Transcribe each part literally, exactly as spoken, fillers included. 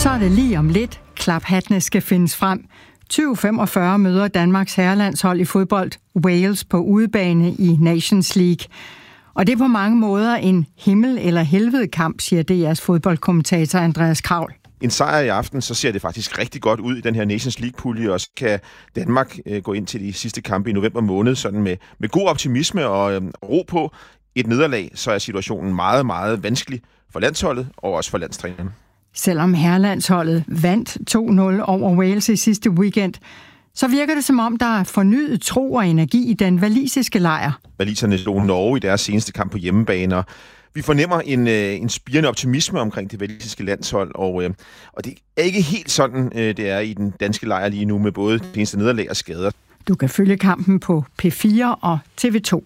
Så er det lige om lidt. Klaphattene skal findes frem. tyve femogfyrre møder Danmarks herrelandshold i fodbold Wales på udebane i Nations League. Og det er på mange måder en himmel- eller helvede-kamp, siger D R's fodboldkommentator Andreas Kraul. En sejr i aften, så ser det faktisk rigtig godt ud i den her Nations League-pulje, og så kan Danmark øh, gå ind til de sidste kampe i november måned sådan med, med god optimisme og øh, ro på. Et nederlag, så er situationen meget, meget vanskelig for landsholdet og også for landstræneren. Selvom herrelandsholdet vandt to nul over Wales i sidste weekend, så virker det som om, der er fornyet tro og energi i den walisiske lejr. Waliserne slog Norge i deres seneste kamp på hjemmebane, og vi fornemmer en, en spirende optimisme omkring det walisiske landshold, og, øh, og det er ikke helt sådan, øh, det er i den danske lejr lige nu med både det eneste nederlag og skader. Du kan følge kampen på P fire og T V to.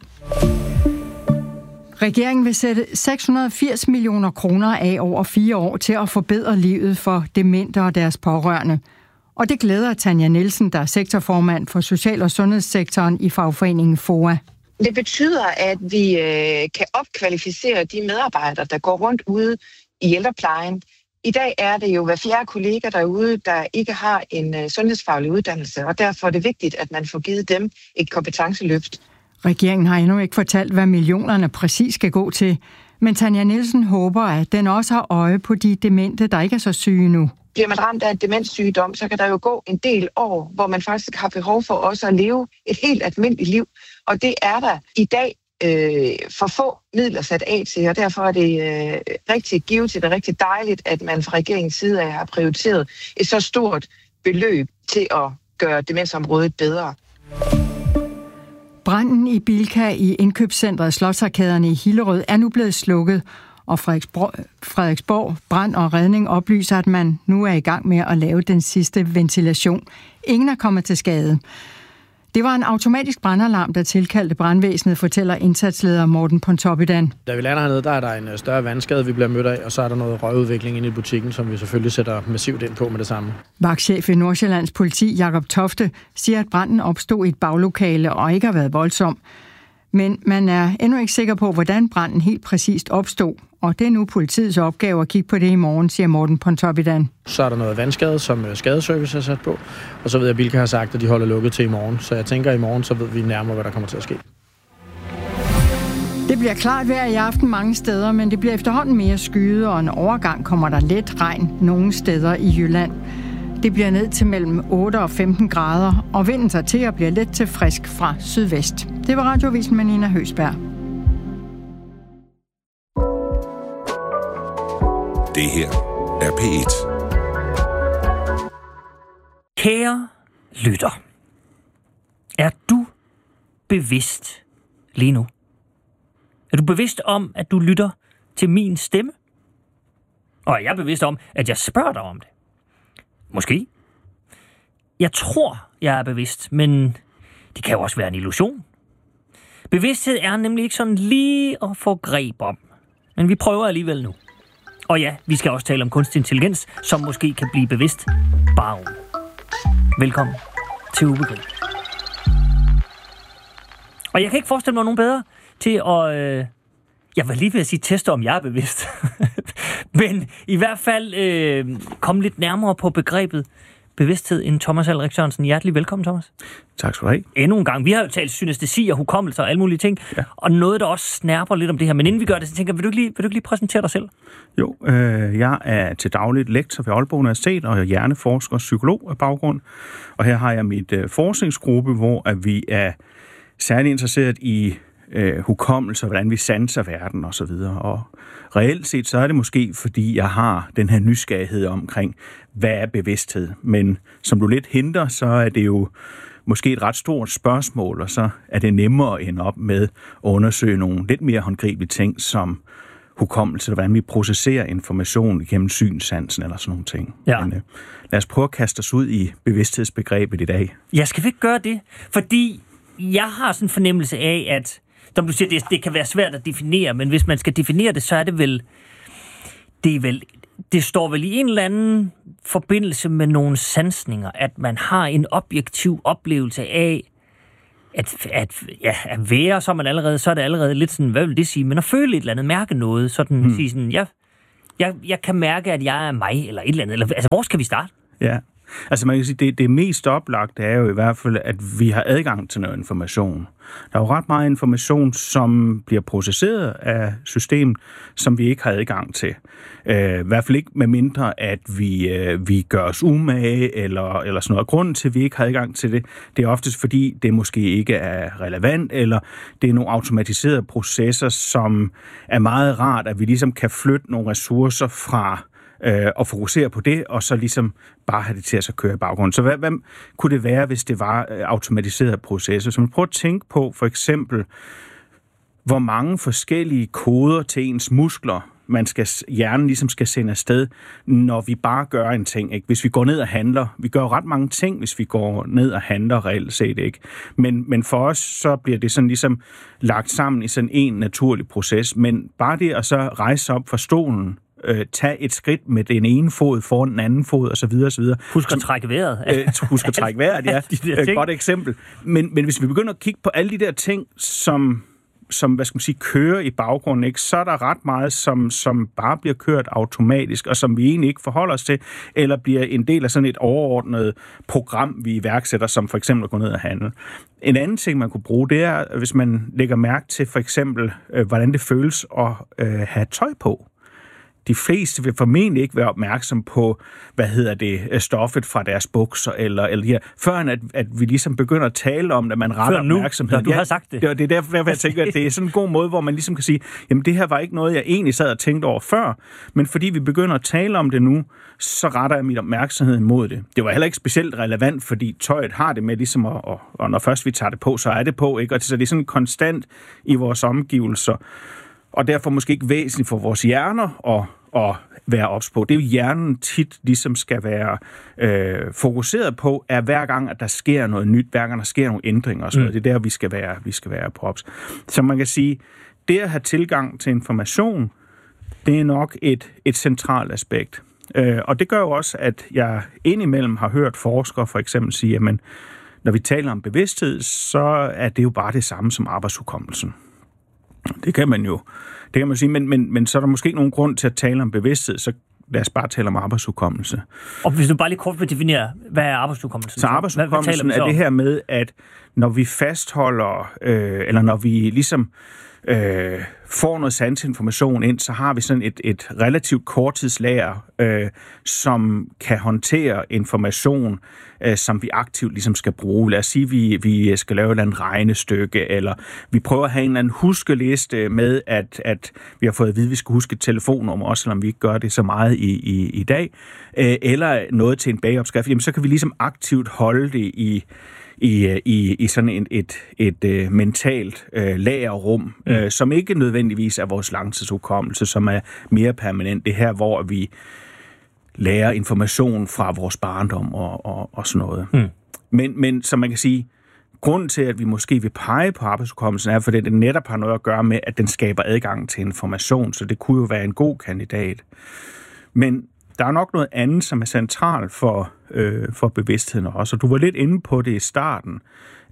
Regeringen vil sætte seks hundrede og firs millioner kroner af over fire år til at forbedre livet for demente og deres pårørende. Og det glæder Tanja Nielsen, der er sektorformand for social- og sundhedssektoren i fagforeningen F O A. Det betyder, at vi øh, kan opkvalificere de medarbejdere, der går rundt ude i ældreplejen. I dag er det jo hver fjerde kollega derude, der ikke har en øh, sundhedsfaglig uddannelse, og derfor er det vigtigt, at man får givet dem et kompetenceløft. Regeringen har endnu ikke fortalt, hvad millionerne præcis skal gå til, men Tanja Nielsen håber, at den også har øje på de demente, der ikke er så syge nu. Bliver man ramt af en demenssygdom, så kan der jo gå en del år, hvor man faktisk har behov for også at leve et helt almindeligt liv. Og det er der i dag øh, for få midler sat af til, og derfor er det øh, rigtig givet, og rigtig dejligt, at man fra regeringens side af har prioriteret et så stort beløb til at gøre demensområdet bedre. Branden i Bilka i indkøbscentret Slotsarkaderne i Hillerød er nu blevet slukket, og Frederiksborg, Frederiksborg Brand og Redning oplyser, at man nu er i gang med at lave den sidste ventilation. Ingen er kommet til skade. Det var en automatisk brandalarm, der tilkaldte brandvæsenet, fortæller indsatsleder Morten Pontoppidan. Da vi lander hernede, der er der en større vandskade, vi bliver mødt af, og så er der noget røgudvikling inde i butikken, som vi selvfølgelig sætter massivt ind på med det samme. Vagtchef i Nordsjællands politi, Jakob Tofte, siger, at branden opstod i et baglokale og ikke har været voldsom. Men man er endnu ikke sikker på, hvordan branden helt præcist opstod, og det er nu politiets opgave at kigge på det i morgen, siger Morten Pontoppidan. Så er der noget vandskade, som skadeservice er sat på, og så ved jeg, at Bilka har sagt, at de holder lukket til i morgen. Så jeg tænker, at i morgen så ved vi nærmere, hvad der kommer til at ske. Det bliver klart vejr i aften mange steder, men det bliver efterhånden mere skyet, og en overgang kommer der let regn nogle steder i Jylland. Det bliver ned til mellem otte og femten grader, og vinden tager til at blive let til frisk fra sydvest. Det var Radioavisen med Nina Høsberg. Det her er P et. Kære lytter, er du bevidst lige nu? Er du bevidst om, at du lytter til min stemme? Og er jeg bevidst om, at jeg spørger dig om det? Måske. Jeg tror, jeg er bevidst, men det kan jo også være en illusion. Bevidsthed er nemlig ikke sådan lige at få greb om. Men vi prøver alligevel nu. Og ja, vi skal også tale om kunstig intelligens, som måske kan blive bevidst bare om. Velkommen til Ubegribeligt. Og jeg kan ikke forestille mig nogen bedre til at... Øh, jeg var lige ved at sige teste, om jeg er bevidst. Men i hvert fald øh, komme lidt nærmere på begrebet bevidsthed end Thomas Alrik Sørensen. Hjertelig velkommen, Thomas. Tak skal du have. Endnu en gang. Vi har jo talt synestesi og hukommelse og alle mulige ting. Ja. Og noget, der også snærper lidt om det her. Men inden vi gør det, så tænker jeg, vil du ikke lige, vil du ikke lige præsentere dig selv? Jo, øh, jeg er til dagligt lektor ved Aalborg Universitet og hjerneforsker og psykolog af baggrund. Og her har jeg mit øh, forskningsgruppe, hvor at vi er særlig interesseret i øh, hukommelse og hvordan vi sanser verden og så videre. Og reelt set, så er det måske, fordi jeg har den her nysgerrighed omkring, hvad er bevidsthed? Men som du lidt henter, så er det jo måske et ret stort spørgsmål, og så er det nemmere at ende op med at undersøge nogle lidt mere håndgribelige ting, som hukommelse, hvordan vi processerer information gennem synssansen eller sådan nogle ting. Ja. Men, øh, lad os prøve at kaste os ud i bevidsthedsbegrebet i dag. Ja, skal vi ikke gøre det? Fordi jeg har sådan en fornemmelse af, at som du siger, det, det kan være svært at definere, men hvis man skal definere det, så er det vel, det er vel, det står vel i en eller anden forbindelse med nogle sansninger, at man har en objektiv oplevelse af, at, at, ja, at være, så er man allerede, så er det allerede lidt sådan, hvad vil det sige, men at føle et eller andet, mærke noget, sådan, hmm. sige sådan, ja, Jeg, jeg kan mærke, at jeg er mig, eller et eller andet. Eller, altså, hvor skal vi starte? Ja, altså man kan sige, det, det mest oplagte er jo i hvert fald, at vi har adgang til noget information. Der er jo ret meget information, som bliver processeret af systemet, som vi ikke har adgang til. Øh, I hvert fald ikke med mindre, at vi, øh, vi gør os umage, eller, eller sådan noget. Grunden til, at vi ikke har adgang til det, det er oftest fordi, det måske ikke er relevant, eller det er nogle automatiserede processer, som er meget rart, at vi ligesom kan flytte nogle ressourcer fra øh, og fokusere på det, og så ligesom bare have det til at så køre i baggrunden. Så hvad, hvad kunne det være, hvis det var automatiserede processer? Så man prøver at tænke på, for eksempel, hvor mange forskellige koder til ens muskler, man skal, hjernen ligesom skal sende afsted, når vi bare gør en ting. Ikke? Hvis vi går ned og handler, vi gør ret mange ting, hvis vi går ned og handler reelt set, ikke? Men, men for os, så bliver det sådan ligesom lagt sammen i sådan en naturlig proces. Men bare det at så rejse op fra stolen, øh, tage et skridt med den ene fod foran den anden fod, og så videre, og så videre. Husk at trække vejret. Øh, husk at trække vejret, ja. Et godt eksempel. Men, men hvis vi begynder at kigge på alle de der ting, som som, hvad skal man sige, kører i baggrunden, ikke, så er der ret meget, som, som bare bliver kørt automatisk, og som vi egentlig ikke forholder os til, eller bliver en del af sådan et overordnet program, vi iværksætter, som for eksempel at gå ned og handle. En anden ting, man kunne bruge, det er, hvis man lægger mærke til for eksempel, øh, hvordan det føles at øh, have tøj på. De fleste vil formentlig ikke være opmærksom på, hvad hedder det, stoffet fra deres bukser, eller, eller de her, før at, at vi ligesom begynder at tale om, at man retter opmærksomhed. Før nu, du har sagt det. Det, det er derfor, derfor, jeg tænker, at det er sådan en god måde, hvor man ligesom kan sige, jamen det her var ikke noget, jeg egentlig sad og tænkte over før, men fordi vi begynder at tale om det nu, så retter jeg mit opmærksomhed imod det. Det var heller ikke specielt relevant, fordi tøjet har det med ligesom, at, og, og når først vi tager det på, så er det på, ikke? Og så det er sådan konstant i vores omgivelser, og derfor måske ikke væsentligt for vores hjerner og, og være ops på. Det er jo hjernen tit ligesom skal være øh, fokuseret på, er hver gang, at der sker noget nyt, hver gang der sker nogle ændringer og sådan noget. Mm. Det er der, vi skal være, vi skal være på ops. Så man kan sige, det at have tilgang til information, det er nok et, et centralt aspekt. Øh, og det gør jo også, at jeg indimellem har hørt forskere for eksempel sige, at når vi taler om bevidsthed, så er det jo bare det samme som arbejdshukommelsen. Det kan man jo, det kan man sige, men, men, men så er der måske ikke nogen grund til at tale om bevidsthed, så lad os bare tale om arbejdshukommelse. Og hvis du bare lige kort vil definere, hvad er arbejdshukommelsen? Så arbejdshukommelsen er det her med, at når vi fastholder, øh, eller når vi ligesom øh, får noget sandsinformation ind, så har vi sådan et, et relativt korttidslager, øh, som kan håndtere information, øh, som vi aktivt ligesom skal bruge. Lad os sige, at vi, vi skal lave et eller andet regnestykke, eller vi prøver at have en eller anden huskeliste med, at, at vi har fået at vide, at vi skal huske et telefonnummer, også selvom vi ikke gør det så meget i, i, i dag, øh, eller noget til en bagopskrift, jamen så kan vi ligesom aktivt holde det i I, i, i sådan et, et, et, et mentalt øh, lagerrum, mm. øh, som ikke nødvendigvis er vores langtidshukommelse, som er mere permanent. Det her, hvor vi lærer information fra vores barndom og, og, og sådan noget. Mm. Men, men som man kan sige, grunden til, at vi måske vil pege på arbejdshukommelsen, er, fordi det netop har noget at gøre med, at den skaber adgang til information, så det kunne jo være en god kandidat. Men der er nok noget andet, som er centralt for, øh, for bevidstheden også, og du var lidt inde på det i starten.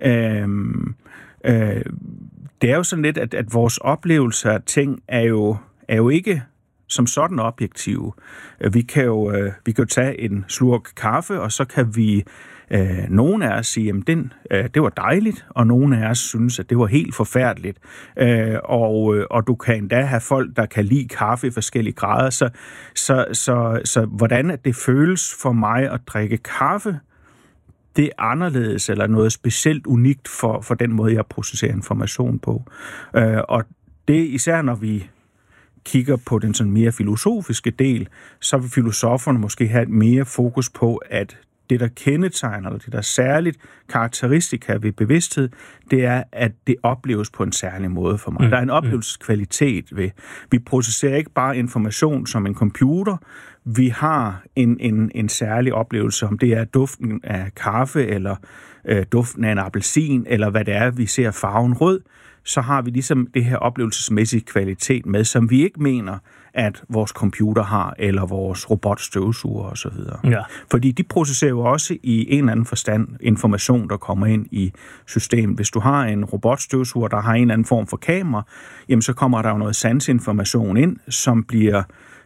Øhm, øh, det er jo sådan lidt, at, at vores oplevelser af ting er jo, er jo ikke som sådan objektive. Vi kan jo, øh, vi kan jo tage en slurk kaffe, og så kan vi, øh, nogen af os sige, at den, øh, det var dejligt, og nogen af os synes, at det var helt forfærdeligt. Øh, og, og du kan endda have folk, der kan lide kaffe i forskellige grader. Så, så, så, så hvordan det føles for mig at drikke kaffe, det er anderledes, eller noget specielt unikt for, for den måde, jeg processerer information på. Øh, og det er især, når vi kigger på den sådan mere filosofiske del, så vil filosoferne måske have et mere fokus på, at det, der kendetegner, eller det, der er særligt karakteristika ved bevidsthed, det er, at det opleves på en særlig måde for mig. Mm. Der er en oplevelseskvalitet ved. Vi processerer ikke bare information som en computer, vi har en, en, en særlig oplevelse, om det er duften af kaffe, eller øh, duften af en appelsin, eller hvad det er, vi ser farven rød, så har vi ligesom det her oplevelsesmæssige kvalitet med, som vi ikke mener, at vores computer har, eller vores robotstøvsuger osv. Ja. Fordi de processerer jo også i en eller anden forstand information, der kommer ind i systemet. Hvis du har en robotstøvsuger, der har en eller anden form for kamera, jamen så kommer der jo noget sansinformation ind, som bliver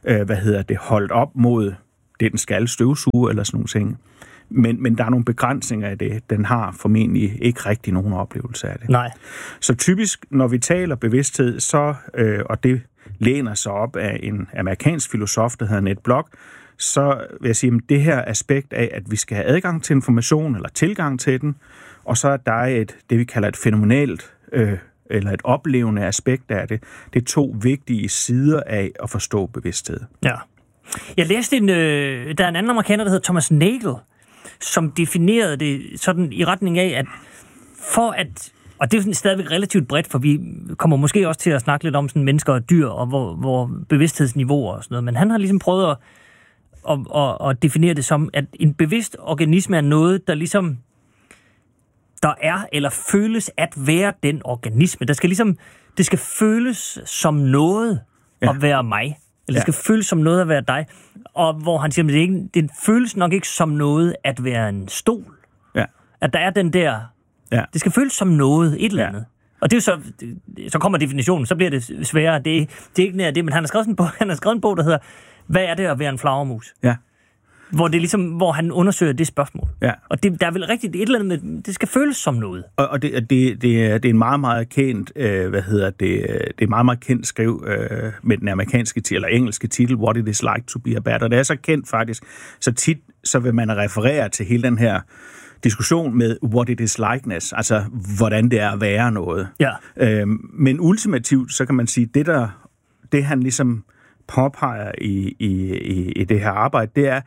øh, hvad hedder det, holdt op mod det, den skal støvsuge eller sådan nogle ting. Men, men der er nogle begrænsninger af det. Den har formentlig ikke rigtig nogen oplevelse af det. Nej. Så typisk, når vi taler bevidsthed, så, øh, og det læner sig op af en amerikansk filosof, der hedder Ned Block, så vil jeg sige, at det her aspekt af, at vi skal have adgang til information, eller tilgang til den, og så er der et, det vi kalder et fænomenalt, øh, eller et oplevende aspekt af det. Det er to vigtige sider af at forstå bevidsthed. Ja. Jeg læste en, øh, der er en anden amerikaner, der hedder Thomas Nagel, som definerede det sådan i retning af, at for at, og det er sådan stadigvæk relativt bredt, for vi kommer måske også til at snakke lidt om sådan mennesker og dyr, og hvor, hvor bevidsthedsniveauer og sådan noget, men han har ligesom prøvet at, at, at, at definere det som, at en bevidst organisme er noget, der ligesom, der er eller føles at være den organisme. Der skal ligesom, det skal føles som noget ja. At være mig. Eller det skal ja. Føles som noget at være dig. Og hvor han siger, at det, ikke, det føles nok ikke som noget at være en stol. Ja. At der er den der... Ja. Det skal føles som noget, et eller andet. Ja. Og det er så... Så kommer definitionen, så bliver det sværere. Det, det er ikke nær det, men han har skrevet en bog, han har skrevet en bog, der hedder, hvad er det at være en flagermus? Ja. Hvor det er ligesom, hvor han undersøger det spørgsmål. Ja. Og det, der er vel rigtigt et eller andet med, det skal føles som noget. Og, og det, det, det, er, det er en meget, meget kendt, øh, hvad hedder det, det er en meget, meget kendt skriv øh, med den amerikanske eller engelske titel, What It Is Like to Be a Bat. Og det er så kendt faktisk, så tit så vil man referere til hele den her diskussion med what it is likeness, altså hvordan det er at være noget. Ja. Øh, men ultimativt, så kan man sige, det der, det han ligesom påpeger i, i, i, i det her arbejde, det er,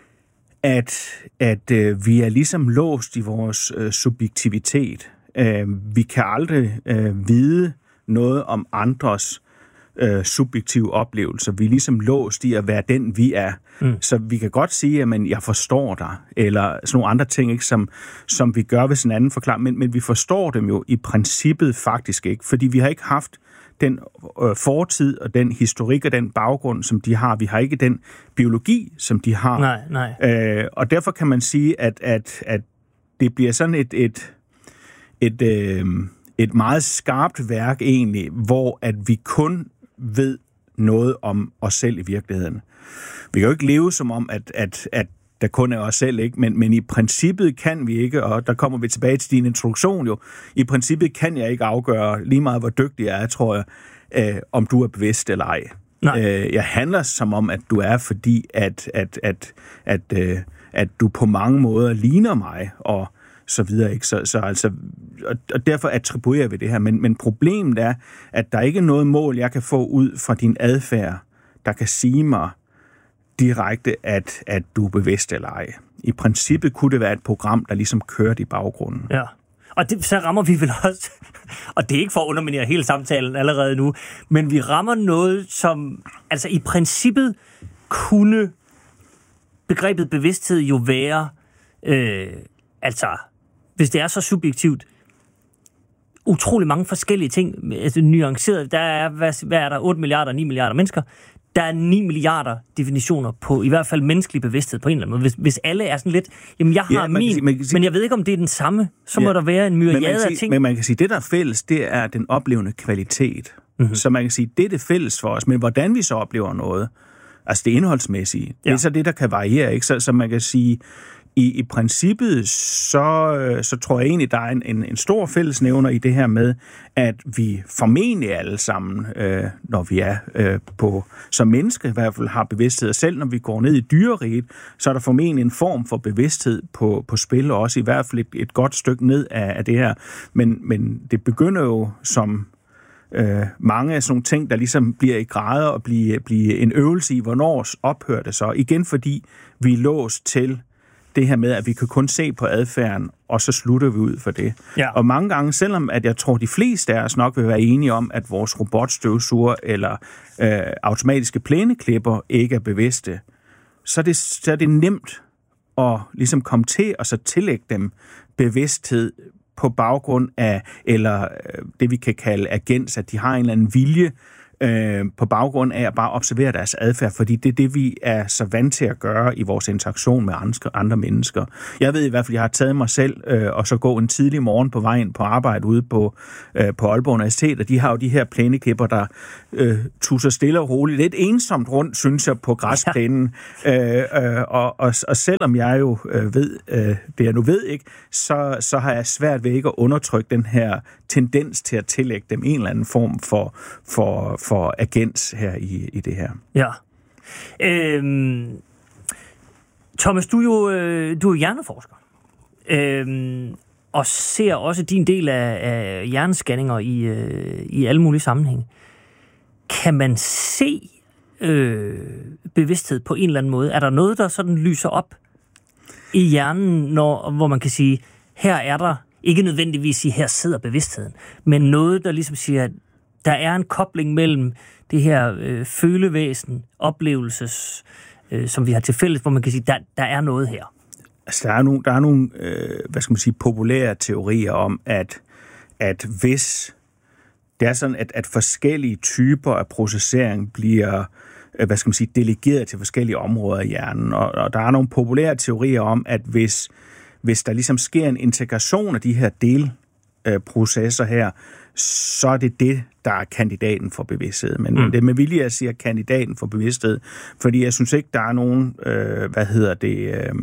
at, at øh, vi er ligesom låst i vores øh, subjektivitet. Øh, vi kan aldrig øh, vide noget om andres øh, subjektive oplevelser. Vi er ligesom låst i at være den, vi er. Mm. Så vi kan godt sige, at men, jeg forstår dig, eller sådan nogle andre ting, ikke, som, som vi gør, hvis en anden forklarer. Men, men vi forstår dem jo i princippet faktisk ikke, fordi vi har ikke haft den øh, fortid og den historik og den baggrund, som de har. Vi har ikke den biologi, som de har. Nej, nej. Øh, og derfor kan man sige, at, at, at det bliver sådan et, et, et, øh, et meget skarpt værk egentlig, hvor at vi kun ved noget om os selv i virkeligheden. Vi kan jo ikke leve som om, at, at, at der kun er os selv, ikke? Men, men i princippet kan vi ikke, og der kommer vi tilbage til din introduktion jo, i princippet kan jeg ikke afgøre lige meget, hvor dygtig jeg er, tror jeg, øh, om du er bevidst eller ej. Øh, jeg handler som om, at du er, fordi at, at, at, at, øh, at du på mange måder ligner mig, og så videre, ikke? Så, så altså, og, og derfor attribuerer vi det her. Men, men problemet er, at der ikke er noget mål, jeg kan få ud fra din adfærd, der kan sige mig direkte, at, at du er bevidst eller ej. I princippet kunne det være et program, der ligesom kørte i baggrunden. Ja, og det, så rammer vi vel også, og det er ikke for at underminere hele samtalen allerede nu, men vi rammer noget, som altså i princippet kunne begrebet bevidsthed jo være, øh, altså hvis det er så subjektivt, utrolig mange forskellige ting, altså nuanceret. Der er, hvad, hvad er der, otte milliarder, ni milliarder mennesker. Der er ni milliarder definitioner på i hvert fald menneskelig bevidsthed på en eller anden måde. Hvis, hvis alle er sådan lidt, jamen jeg har ja, min, sige, sige, men jeg ved ikke, om det er den samme, så ja, må der være en myriade af ting. Men man kan sige, det der er fælles, det er den oplevende kvalitet. Mm-hmm. Så man kan sige, det er det fælles for os, men hvordan vi så oplever noget, altså det indholdsmæssige, ja. Det er så det, der kan variere, ikke? Så, så man kan sige, I, i princippet, så, så tror jeg egentlig, der er en, en, en stor fællesnævner i det her med, at vi formentlig alle sammen, øh, når vi er øh, på, som mennesker i hvert fald har bevidsthed, og selv når vi går ned i dyreriget, så er der formentlig en form for bevidsthed på, på spil, og også i hvert fald et, et godt stykke ned af, af det her. Men, men det begynder jo som øh, mange af sådan nogle ting, der ligesom bliver i grader og bliver, bliver en øvelse i, hvornår ophører det så. Igen fordi vi er låst til det her med, at vi kan kun se på adfærden, og så slutter vi ud for det. Ja. Og mange gange, selvom at jeg tror, de fleste af os nok vil være enige om, at vores robotstøvsuger eller øh, automatiske plæneklipper ikke er bevidste, så er det, så er det nemt at ligesom komme til og så tillægge dem bevidsthed på baggrund af, eller øh, det vi kan kalde agens, at de har en eller anden vilje, øh, på baggrund af at bare observere deres adfærd, fordi det er det, vi er så vant til at gøre i vores interaktion med andre, andre mennesker. Jeg ved i hvert fald, jeg har taget mig selv øh, og så gå en tidlig morgen på vejen på arbejde ude på, øh, på Aalborg Universitet, og de har jo de her plænekipper, der øh, tusser stille og roligt. Lidt ensomt rundt, synes jeg, på græsplænen. Ja. Øh, øh, og, og, og selvom jeg jo øh, ved øh, det, jeg nu ved, ikke, så, så har jeg svært ved ikke at undertrykke den her tendens til at tillægge dem en eller anden form for, for, for agens her i, i det her. Ja. Øhm, Thomas, du er jo, øh, du er hjerneforsker, øhm, og ser også din del af, af hjernescanninger i, øh, i alle mulige sammenhænge. Kan man se øh, bevidsthed på en eller anden måde? Er der noget, der sådan lyser op i hjernen, når, hvor man kan sige, her er der, ikke nødvendigvis sige, her sidder bevidstheden, men noget, der ligesom siger, at der er en kobling mellem det her øh, følevæsen, oplevelses, øh, som vi har til fælles, hvor man kan sige, der, der er noget her. Altså, der er nogle, der er nogle øh, hvad skal man sige, populære teorier om, at, at hvis det er sådan, at, at forskellige typer af processering bliver øh, hvad skal man sige, delegeret til forskellige områder i hjernen, og, og der er nogle populære teorier om, at hvis, hvis der ligesom sker en integration af de her delprocesser her, så er det det, der er kandidaten for bevidsthed. Men mm. det er med vilje, jeg siger kandidaten for bevidsthed, fordi jeg synes ikke, der er nogen, øh, hvad hedder det, øh,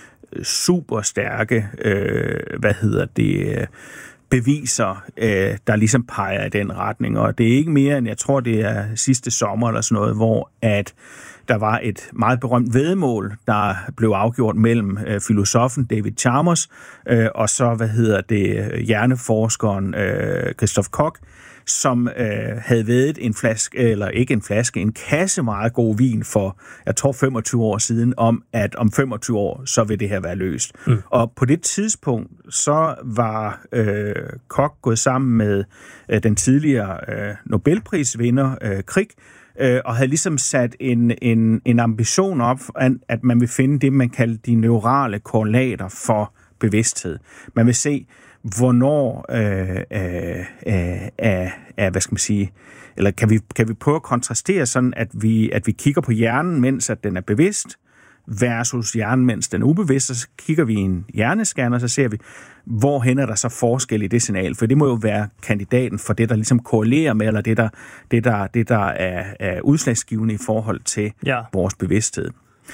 super stærke, øh, hvad hedder det, øh, beviser, øh, der ligesom peger i den retning. Og det er ikke mere end, jeg tror, det er sidste sommer eller sådan noget, hvor at der var et meget berømt væddemål, der blev afgjort mellem øh, filosofen David Chalmers øh, og så, hvad hedder det, hjerneforskeren øh, Christoph Koch, som øh, havde væddet en flaske, eller ikke en flaske, en kasse meget god vin for, jeg tror femogtyve år siden, om at om femogtyve år, så vil det her være løst. Mm. Og på det tidspunkt, så var øh, Koch gået sammen med øh, den tidligere øh, Nobelprisvinder øh, Krieg, øh, og havde ligesom sat en, en, en ambition op, at, at man vil finde det, man kalder de neurale korrelater for bevidsthed. Man vil se, hvornår øh, øh, øh, øh, hvad skal man sige, eller kan vi, kan vi prøve at kontrastere sådan, at vi, at vi kigger på hjernen, mens at den er bevidst, versus hjernen, mens den er ubevidst, og så kigger vi i en hjernescanner, så ser vi, hvorhen er der så forskel i det signal, for det må jo være kandidaten for det, der ligesom korrelerer med, eller det, der, det, der, det, der er, er udslagsgivende i forhold til ja. vores bevidsthed.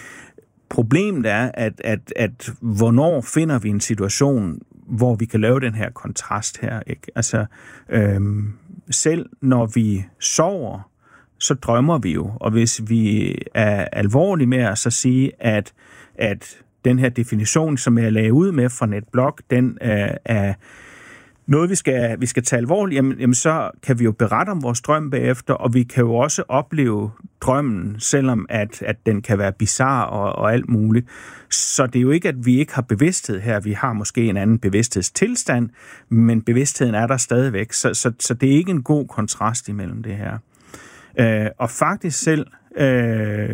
Problemet er, at, at, at hvornår finder vi en situation, hvor vi kan lave den her kontrast her, ikke? Altså, øhm, selv når vi sover, så drømmer vi jo, og hvis vi er alvorlige med at så sige, at, at den her definition, som jeg lagde ud med fra NetBlog, den øh, er noget, vi skal, vi skal tage alvorligt, jamen, jamen så kan vi jo berette om vores drøm bagefter, og vi kan jo også opleve drømmen, selvom at, at den kan være bizarre og, og alt muligt. Så det er jo ikke, at vi ikke har bevidsthed her. Vi har måske en anden bevidsthedstilstand, men bevidstheden er der stadigvæk. Så, så, så det er ikke en god kontrast imellem det her. Øh, og faktisk selv, øh,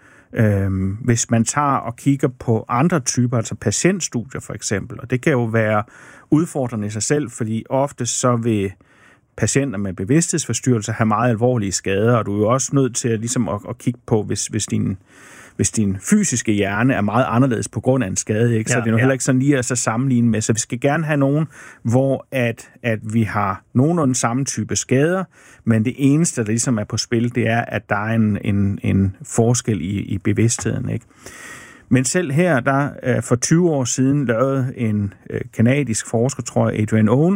øh, hvis man tager og kigger på andre typer, altså patientstudier for eksempel, og det kan jo være udfordrende i sig selv, fordi ofte så vil patienter med bevidsthedsforstyrrelser have meget alvorlige skader, og du er jo også nødt til at, ligesom at, at kigge på, hvis, hvis, din, hvis din fysiske hjerne er meget anderledes på grund af en skade, ikke? Så ja, det er jo ja. heller ikke sådan lige at så sammenligne med. Så vi skal gerne have nogen, hvor at, at vi har nogenlunde samme type skader, men det eneste, der ligesom er på spil, det er, at der er en, en, en forskel i, i bevidstheden, ikke? Men selv her, der for tyve år siden lavede en øh, kanadisk forsker, tror jeg, Adrian Owen,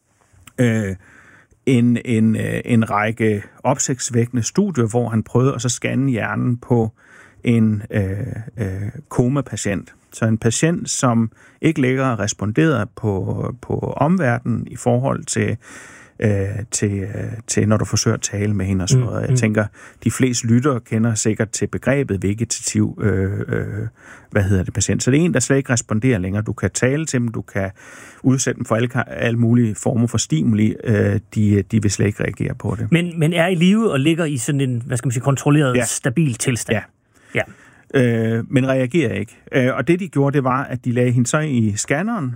øh, en, en, øh, en række opsigtsvækkende studier, hvor han prøvede at så scanne hjernen på en øh, øh, koma-patient. Så en patient, som ikke længere responderede på, på omverdenen i forhold til Øh, til, øh, til, når du forsøger at tale med hende og sådan noget. Mm, mm. Jeg tænker, de fleste lyttere kender sikkert til begrebet vegetativ, øh, øh, hvad hedder det, patient. Så det er en, der slet ikke responderer længere. Du kan tale til dem, du kan udsætte dem for alle, alle mulige former for stimuli. Øh, de, de vil slet ikke reagere på det. Men, men er i live og ligger i sådan en, hvad skal man sige, kontrolleret, ja. stabil tilstand? Ja. ja. Øh, men reagerer ikke. Øh, og det, de gjorde, det var, at de lagde hende så i scanneren,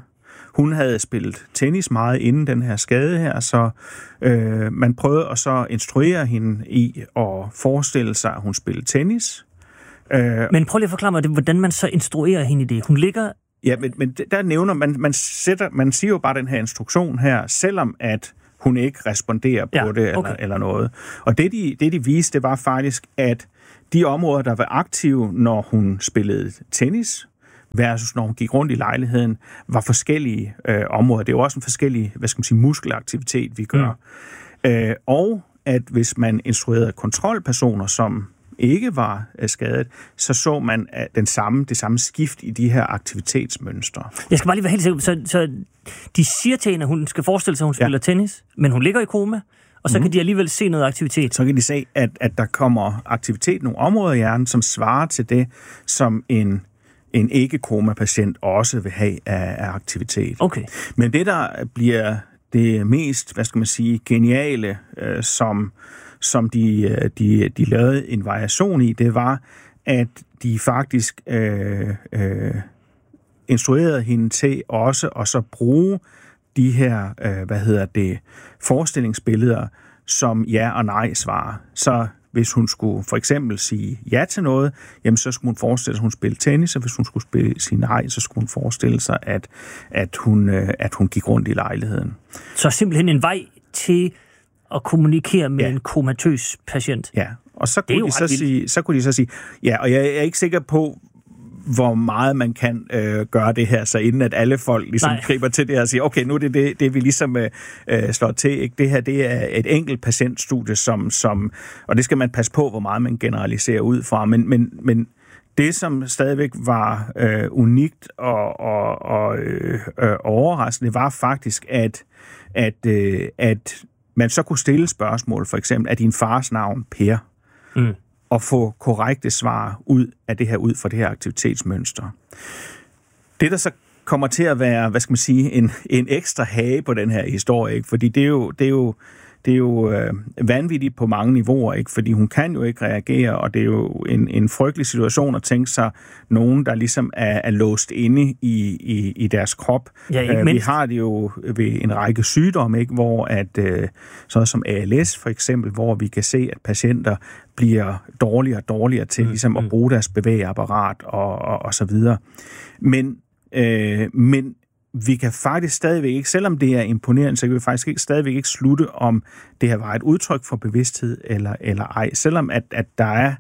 hun havde spillet tennis meget inden den her skade her, så øh, man prøvede at så instruere hende i at forestille sig, at hun spillede tennis. Øh, men prøv lige at forklare mig, hvordan man så instruerer hende i det. Hun ligger... Ja, men, men der nævner man, man, sætter, man siger jo bare den her instruktion her, selvom at hun ikke responderer på ja, det okay. eller, eller noget. Og det de, det, de viste, det var faktisk, at de områder, der var aktive, når hun spillede tennis, versus når hun gik rundt i lejligheden, var forskellige øh, områder. Det er jo også en forskellig, hvad skal man sige, muskelaktivitet, vi gør. Mm. Øh, og at hvis man instruerede kontrolpersoner, som ikke var øh, skadet, så så man øh, den samme, det samme skift i de her aktivitetsmønstre. Jeg skal bare lige være helt sikker. Så, så de siger til hende, at hun skal forestille sig, at hun spiller ja. tennis, men hun ligger i koma, og så mm-hmm. kan de alligevel se noget aktivitet. Så kan de se, at, at der kommer aktivitet i nogle områder i hjernen, som svarer til det, som en en ikke-koma-patient også vil have af, af aktivitet. Okay. Men det, der bliver det mest, hvad skal man sige, geniale, øh, som, som de, de, de lavede en variation i, det var, at de faktisk øh, øh, instruerede hende til også at så bruge de her, øh, hvad hedder det, forestillingsbilleder, som ja og nej svarer. Så hvis hun skulle for eksempel sige ja til noget, jamen så skulle hun forestille sig, at hun spillede tennis, og hvis hun skulle spille, sige nej, så skulle hun forestille sig, at, at, hun, at hun gik rundt i lejligheden. Så simpelthen en vej til at kommunikere med ja. en komatøs patient. Ja, og så kunne, de så, sige, så kunne de så sige, ja, og jeg er ikke sikker på, hvor meget man kan øh, gøre det her, så inden at alle folk ligesom Nej. griber til det og siger, okay, nu er det det, det vi ligesom øh, slår til. Ikke? Det her, det er et enkelt patientstudie, som, som, og det skal man passe på, hvor meget man generaliserer ud fra, men, men, men det, som stadigvæk var øh, unikt og, og, og øh, øh, overraskende, var faktisk, at, at, øh, at man så kunne stille spørgsmål, for eksempel, er din fars navn Per? Mm. Og få korrekte svar ud af det her, ud fra det her aktivitetsmønster. Det, der så kommer til at være, hvad skal man sige, en, en ekstra hage på den her historie, ikke? Fordi det er jo, det er jo, det er jo øh, vanvittigt på mange niveauer, ikke? Fordi hun kan jo ikke reagere, og det er jo en, en frygtelig situation at tænke sig nogen, der ligesom er, er låst inde i, i, i deres krop. Ja, vi har det jo ved en række sygdomme, ikke? Hvor at, øh, sådan som A L S for eksempel, hvor vi kan se, at patienter bliver dårligere og dårligere til mm, ligesom mm. at bruge deres bevægeapparat og, og, og så videre. Men, øh, men vi kan faktisk stadigvæk ikke, selvom det er imponerende, så kan vi faktisk ikke, stadigvæk ikke slutte, om det her var et udtryk for bevidsthed eller, eller ej. Selvom at, at der er,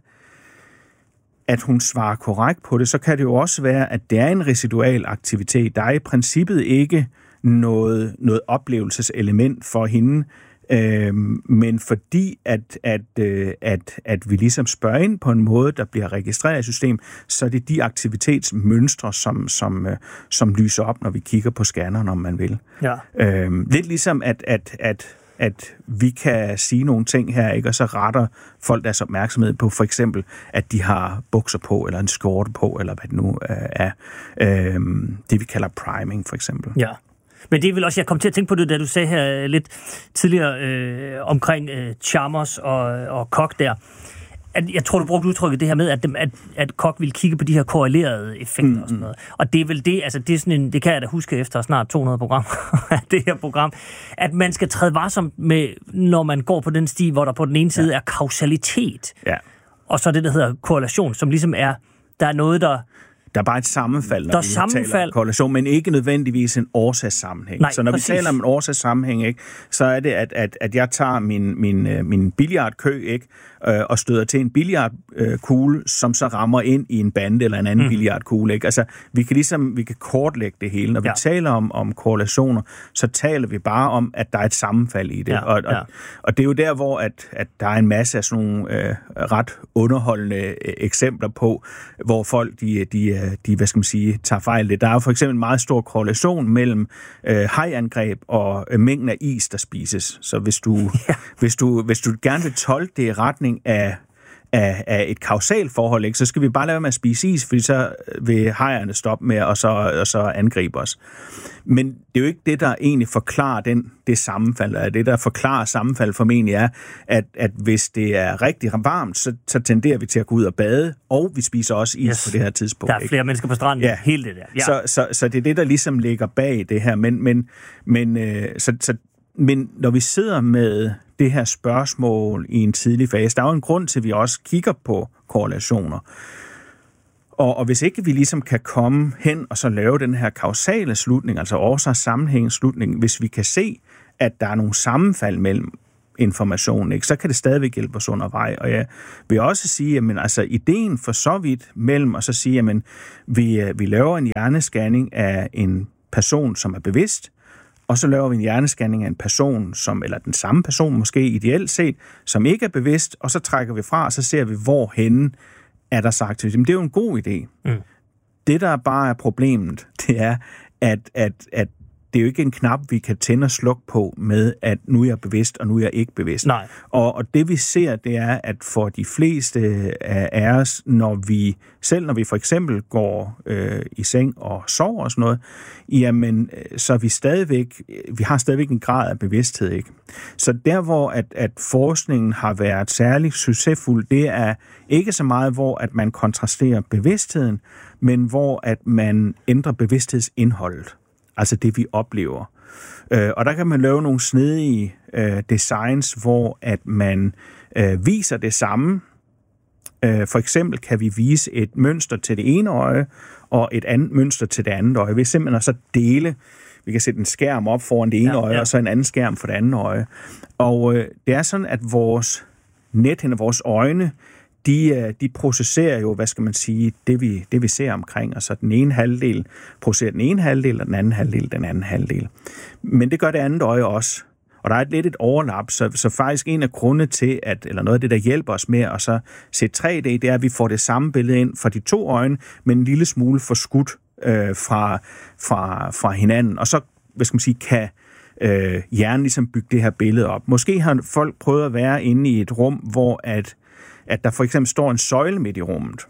at hun svarer korrekt på det, så kan det jo også være, at det er en residual aktivitet. Der er i princippet ikke noget, noget oplevelseselement for hende, Øhm, men fordi at, at, øh, at, at vi ligesom spørger ind på en måde, der bliver registreret i systemet, så er det de aktivitetsmønstre, som, som, øh, som lyser op, når vi kigger på scanneren, om man vil. Ja. Øhm, lidt ligesom, at, at, at, at vi kan sige nogle ting her, ikke? Og så retter folk deres opmærksomhed på, for eksempel, at de har bukser på, eller en skjorte på, eller hvad det nu øh, er. Øhm, det vi kalder priming, for eksempel. Ja. Men det er vel også, jeg kom til at tænke på det, da du sagde her lidt tidligere øh, omkring øh, Chalmers og, og Koch der. At, jeg tror, du brugte udtrykket det her med, at, at, at Koch ville kigge på de her korrelerede effekter mm. og sådan noget. Og det er vel det, altså det er sådan en, det kan jeg da huske efter snart to hundrede programmer af det her program, at man skal træde varsomt med, når man går på den sti, hvor der på den ene side ja. er kausalitet, ja. og så det, der hedder korrelation, som ligesom er, der er noget, der... Der er bare et sammenfald, når der vi sammenfald. taler om korrelation, men ikke nødvendigvis en årsagssammenhæng. Nej, så når præcis. vi taler om en årsagssammenhæng, ikke, så er det, at, at, at jeg tager min, min, min billiardkø ikke, øh, og støder til en billiardkugle, som så rammer ind i en bande eller en anden mm. billiardkugle. Ikke? Altså, vi kan ligesom vi kan kortlægge det hele. Når vi ja. taler om, om korrelationer, så taler vi bare om, at der er et sammenfald i det. Ja, og, ja. og, og det er jo der, hvor at, at der er en masse af sådan nogle øh, ret underholdende øh, eksempler på, hvor folk de, de de, hvad skal man sige, tager fejl. Der er jo for eksempel en meget stor korrelation mellem øh, hajangreb og øh, mængden af is, der spises. Så hvis du, ja. hvis du, hvis du gerne vil tolke det i retning af, af, af et kausalt forhold, ikke? Så skal vi bare lade være med at spise is, fordi så vil hajerne stoppe med og så, og så angribe os. Men det er jo ikke det, der egentlig forklarer den, det sammenfald. Og det, der forklarer sammenfald formentlig er, at, at hvis det er rigtig varmt, så, så tenderer vi til at gå ud og bade, og vi spiser også is yes. på det her tidspunkt. Der er flere ikke? mennesker på stranden, ja. Helt det der. Ja. Så, så, så det er det, der ligesom ligger bag det her. Men, men, men, øh, så, så, men når vi sidder med det her spørgsmål i en tidlig fase, der er jo en grund til, at vi også kigger på korrelationer. Og, og hvis ikke vi ligesom kan komme hen og så lave den her kausale slutning, altså årsags-sammenhængsslutning, hvis vi kan se, at der er nogle sammenfald mellem information, ikke, så kan det stadigvæk hjælpe os undervej. Og jeg vil også sige, at altså, ideen for så vidt mellem at så sige, at vi, vi laver en hjernescanning af en person, som er bevidst, og så laver vi en hjernescanning af en person, som, eller den samme person måske ideelt set, som ikke er bevidst, og så trækker vi fra, og så ser vi, hvor henne er der sagt til dem. Det er jo en god idé. Mm. Det, der bare er problemet, det er, at, at, at det er jo ikke en knap, vi kan tænde og slukke på med, at nu er jeg bevidst, og nu er jeg ikke bevidst. Nej. Og, og det vi ser, det er, at for de fleste af os, når vi, selv når vi for eksempel går øh, i seng og sover og sådan noget, jamen, så er vi stadigvæk, vi har stadigvæk en grad af bevidsthed, ikke? Så der, hvor at, at forskningen har været særlig succesfuld, det er ikke så meget, hvor at man kontrasterer bevidstheden, men hvor at man ændrer bevidsthedsindholdet. Altså det, vi oplever. Øh, og der kan man lave nogle snedige øh, designs, hvor at man øh, viser det samme. Øh, for eksempel kan vi vise et mønster til det ene øje, og et andet mønster til det andet øje. Vi simpelthen så dele, vi kan sætte en skærm op foran det ene ja, øje, ja. og så en anden skærm for det andet øje. Og øh, det er sådan, at vores nethinde, vores øjne, De, de processerer jo, hvad skal man sige, det vi, det vi ser omkring, og så den ene halvdel processerer den ene halvdel, og den anden halvdel den anden halvdel. Men det gør det andet øje også. Og der er et lidt et overlap, så, så faktisk en af grundene til, at, eller noget af det, der hjælper os med at så se tre D, det er, at vi får det samme billede ind fra de to øjne, men en lille smule forskudt øh, fra, fra, fra hinanden. Og så, hvad skal man sige, kan øh, hjernen ligesom bygge det her billede op. Måske har folk prøvet at være inde i et rum, hvor at at der for eksempel står en søjle midt i rummet.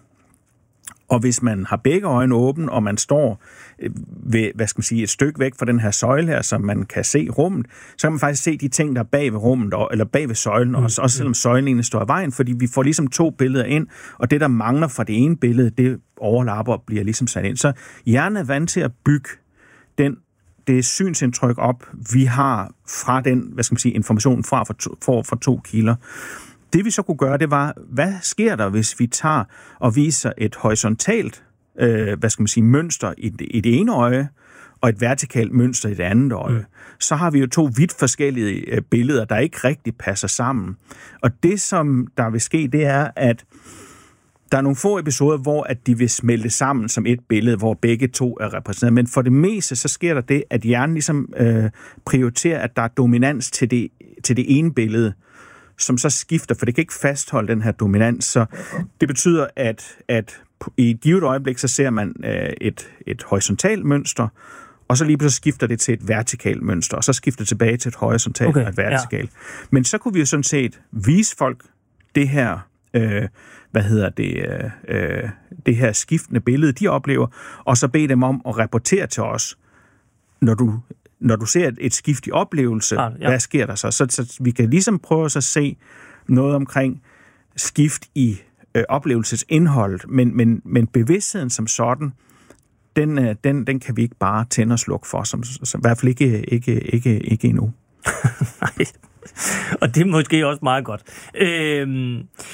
Og hvis man har begge øjne åbne, og man står ved, hvad skal man sige, et stykke væk fra den her søjle her, så man kan se rummet, så kan man faktisk se de ting, der er bag ved rummet, eller bag ved søjlen, mm. også selvom søjlen egentlig står i vejen, fordi vi får ligesom to billeder ind, og det, der mangler fra det ene billede, det overlapper og bliver ligesom sat ind. Så hjernen er vant til at bygge den, det synsindtryk op, vi har fra den, hvad skal man sige, informationen fra, fra, to, fra, fra to kilder. Det vi så kunne gøre, det var, hvad sker der, hvis vi tager og viser et horisontalt, øh, hvad skal man sige, mønster i det, i det ene øje, og et vertikalt mønster i det andet øje. Mm. Så har vi jo to vidt forskellige øh, billeder, der ikke rigtig passer sammen. Og det, som der vil ske, det er, at der er nogle få episoder, hvor at de vil smelte sammen som et billede, hvor begge to er repræsenteret. Men for det meste, så sker der det, at hjernen ligesom øh, prioriterer, at der er dominans til det, til det ene billede, som så skifter, for det kan ikke fastholde den her dominans. Så det betyder, at, at i et givet øjeblik, så ser man øh, et, et horisontalt mønster, og så lige pludselig skifter det til et vertikalt mønster, og så skifter det tilbage til et horisontalt okay, og et vertikalt. Ja. Men så kunne vi jo sådan set vise folk det her, øh, hvad hedder det, øh, det her skiftende billede, de oplever, og så bede dem om at rapportere til os, når du Når du ser et skift i oplevelse, ah, ja. Hvad sker der så? så? Så vi kan ligesom prøve at se noget omkring skift i øh, oplevelsesindholdet, men, men, men bevidstheden som sådan, den, øh, den, den kan vi ikke bare tænde og slukke for, som, som, i hvert fald ikke, ikke, ikke, ikke endnu. Nej, og det er måske også meget godt. Øhm,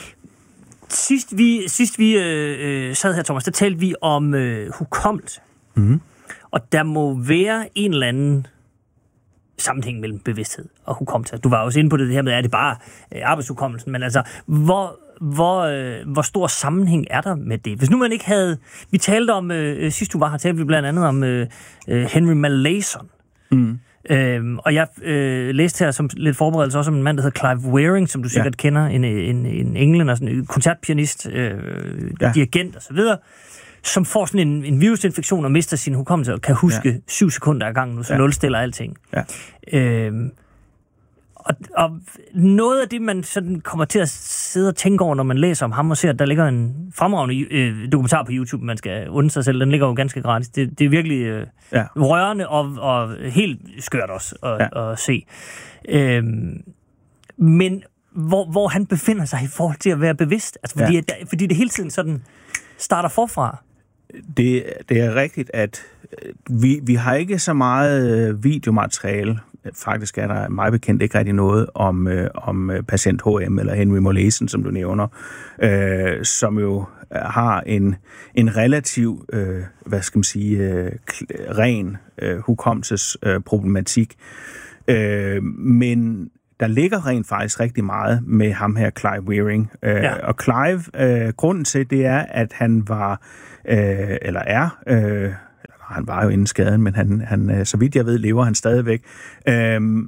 sidst vi, sidst vi øh, sad her, Thomas, der talte vi om øh, hukommelse. Mm. Og der må være en eller anden sammenhæng mellem bevidsthed og hukommelse. Du var også inde på det, det her med, er det bare øh, arbejdshukommelsen, men altså, hvor, hvor, øh, hvor stor sammenhæng er der med det? Hvis nu man ikke havde... Vi talte om, øh, sidst du var her, talte vi blandt andet om øh, Henry Molaison. Mm. Øhm, og jeg øh, læste her som lidt forberedelse også om en mand, der hedder Clive Wearing, som du sikkert ja. kender, en, en, en englænder, sådan en koncertpianist, øh, ja. dirigent og så videre, som får sådan en, en virusinfektion og mister sin hukommelse og kan huske ja. syv sekunder ad gangen, nu så ja. nulstiller alting. Ja. Øhm, Og, og noget af det, man sådan kommer til at sidde og tænke over, når man læser om ham og ser, at der ligger en fremragende øh, dokumentar på YouTube, man skal undre sig selv. Den ligger jo ganske gratis. Det, det er virkelig øh, ja. rørende og, og helt skørt også at, ja. at se. Øhm, men hvor, hvor han befinder sig i forhold til at være bevidst. Altså, fordi, ja. at, fordi det hele tiden sådan starter forfra. Det, det er rigtigt, at vi, vi har ikke så meget videomateriale. Faktisk er der meget bekendt ikke rigtig noget om, øh, om patient H M eller Henry Molaison, som du nævner, øh, som jo har en, en relativ, øh, hvad skal man sige, øh, ren øh, hukommelsesproblematik. Øh, men der ligger rent faktisk rigtig meget med ham her, Clive Wearing. Øh, ja. Og Clive, øh, grunden til det er, at han var, øh, eller er, øh, han var jo inden skaden, men han, han, så vidt jeg ved, lever han stadigvæk. Øhm,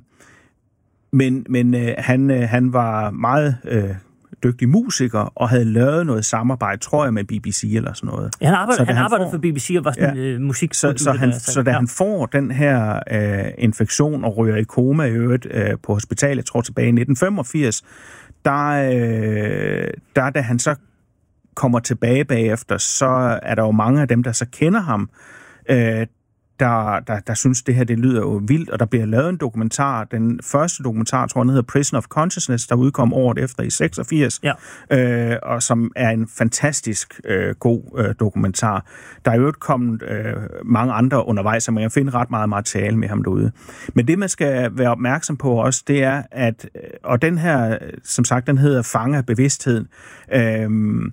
men men øh, han, øh, han var meget øh, dygtig musiker, og havde lavet noget samarbejde, tror jeg, med B B C eller sådan noget. Ja, han arbejdede, han han arbejdede får, for B B C og var sådan ja, øh, musik. Så, så, han, så da ja. han får den her øh, infektion og ryger i koma i øvrigt øh, på hospitalet, jeg tror tilbage i nitten femogfirs, der, øh, der da han så kommer tilbage bagefter, så er der jo mange af dem, der så kender ham, Øh, der, der, der synes, det her det lyder jo vildt, og der bliver lavet en dokumentar. Den første dokumentar, tror jeg, den hedder Prison of Consciousness, der udkom året efter i seksogfirs, ja. øh, og som er en fantastisk øh, god øh, dokumentar. Der er jo ikke kommet øh, mange andre undervejs, så man kan finde ret meget materiale med ham derude. Men det, man skal være opmærksom på også, det er, at, og den her, som sagt, den hedder Fange af bevidstheden, øh,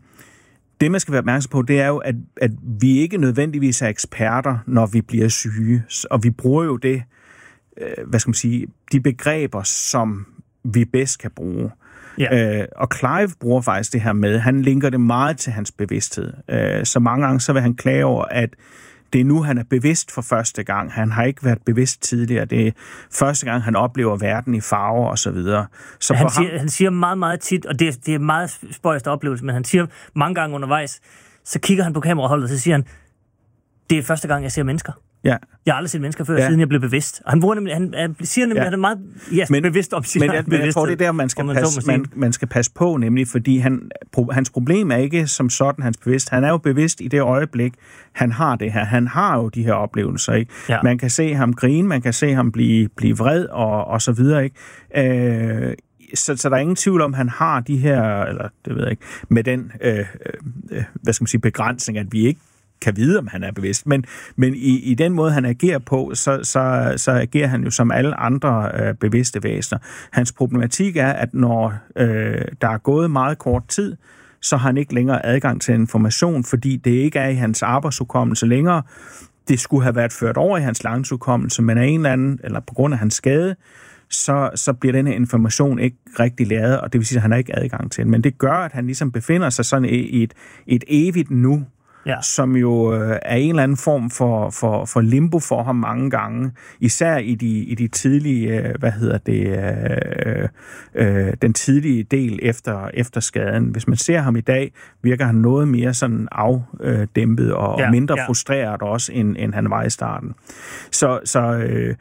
det, man skal være opmærksom på, det er jo, at, at vi ikke nødvendigvis er eksperter, når vi bliver syge. Og vi bruger jo det, øh, hvad skal man sige, de begreber, som vi bedst kan bruge. Ja. Øh, og Clive bruger faktisk det her med, han linker det meget til hans bevidsthed. Øh, så mange gange så vil han klage over, at det er nu, han er bevidst for første gang. Han har ikke været bevidst tidligere. Det er første gang, han oplever verden i farver og så videre. Så han, siger, ham... han siger meget, meget tit, og det, det er meget spøjst oplevelse, men han siger mange gange undervejs, så kigger han på kameraholdet, og så siger han, det er første gang, jeg ser mennesker. Ja. Jeg har aldrig set mennesker før, ja. siden jeg blev bevidst. Og han, bruger nemlig, han, han siger nemlig, ja. at han er meget ja, men, bevidst om sin men, jeg, men jeg tror, det er der, man skal, man, passe, man, man skal passe på, nemlig fordi han, hans problem er ikke som sådan hans bevidst. Han er jo bevidst i det øjeblik, han har det her. Han har jo de her oplevelser, ikke? Ja. Man kan se ham grine, man kan se ham blive, blive vred og, og så videre, ikke? Øh, Så, så der er ingen tvivl om, at han har de her, eller det ved jeg ikke, med den, øh, øh, hvad skal man sige, begrænsning, at vi ikke kan vide, om han er bevidst. Men, men i, i den måde, han agerer på, så, så, så agerer han jo som alle andre øh, bevidste væsener. Hans problematik er, at når øh, der er gået meget kort tid, så har han ikke længere adgang til information, fordi det ikke er i hans arbejdshukommelse længere. Det skulle have været ført over i hans langtidshukommelse, men af en eller anden, eller på grund af hans skade, så, så bliver den her information ikke rigtig læret, og det vil sige, at han har ikke adgang til den. Men det gør, at han ligesom befinder sig sådan i et, et evigt nu, ja. Som jo øh, er en eller anden form for, for, for limbo for ham mange gange, især i de, i de tidlige, øh, hvad hedder det, øh, øh, den tidlige del efter, efter skaden. Hvis man ser ham i dag, virker han noget mere sådan afdæmpet og ja, mindre ja. frustreret også, end, end han var i starten. Så, så øh,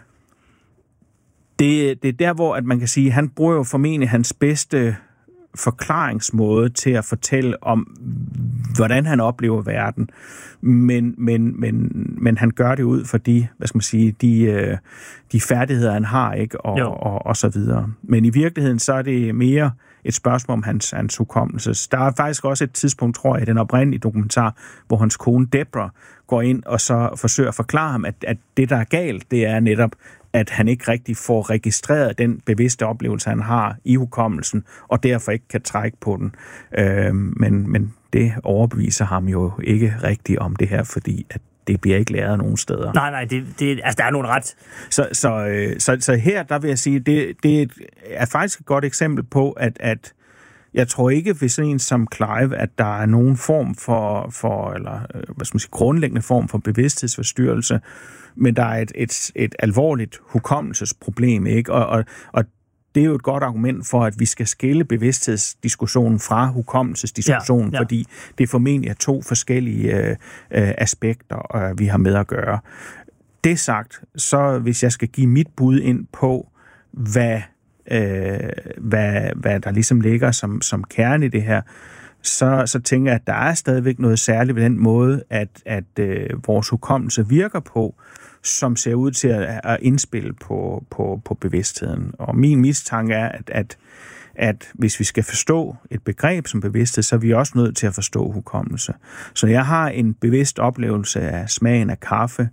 det, det er der, hvor at man kan sige, at han bruger jo formentlig hans bedste forklaringsmåde til at fortælle om, hvordan han oplever verden, men, men, men, men han gør det ud for de, hvad skal man sige, de, de færdigheder, han har, ikke, og, og, og så videre. Men i virkeligheden, så er det mere et spørgsmål om hans, hans hukommelse. Der er faktisk også et tidspunkt, tror jeg, i den oprindelige dokumentar, hvor hans kone Deborah går ind og så forsøger at forklare ham, at, at det, der er galt, det er netop, at han ikke rigtig får registreret den bevidste oplevelse, han har i hukommelsen, og derfor ikke kan trække på den. Øh, men, men det overbeviser ham jo ikke rigtigt om det her, fordi at det bliver ikke læret nogen steder. Nej, nej, det, det, altså, der er nogen ret. Så, så, øh, så, så her, der vil jeg sige, det, det er faktisk et godt eksempel på, at, at jeg tror ikke ved sådan en som Clive, at der er nogen form for, for eller hvad skal man sige, grundlæggende form for bevidsthedsforstyrrelse, men der er et, et, et alvorligt hukommelsesproblem, ikke? Og, og, og det er jo et godt argument for, at vi skal skille bevidsthedsdiskussionen fra hukommelsesdiskussionen, ja, ja. Fordi det formentlig er to forskellige øh, øh, aspekter, øh, vi har med at gøre. Det sagt, så hvis jeg skal give mit bud ind på, hvad øh, hvad, hvad der ligesom ligger som, som kerne i det her, så, så tænker jeg, at der er stadigvæk noget særligt ved den måde, at, at øh, vores hukommelse virker på, som ser ud til at, at indspille på, på, på bevidstheden. Og min mistanke er, at, at, at hvis vi skal forstå et begreb som bevidsthed, så er vi også nødt til at forstå hukommelse. Så jeg har en bevidst oplevelse af smagen af kaffe,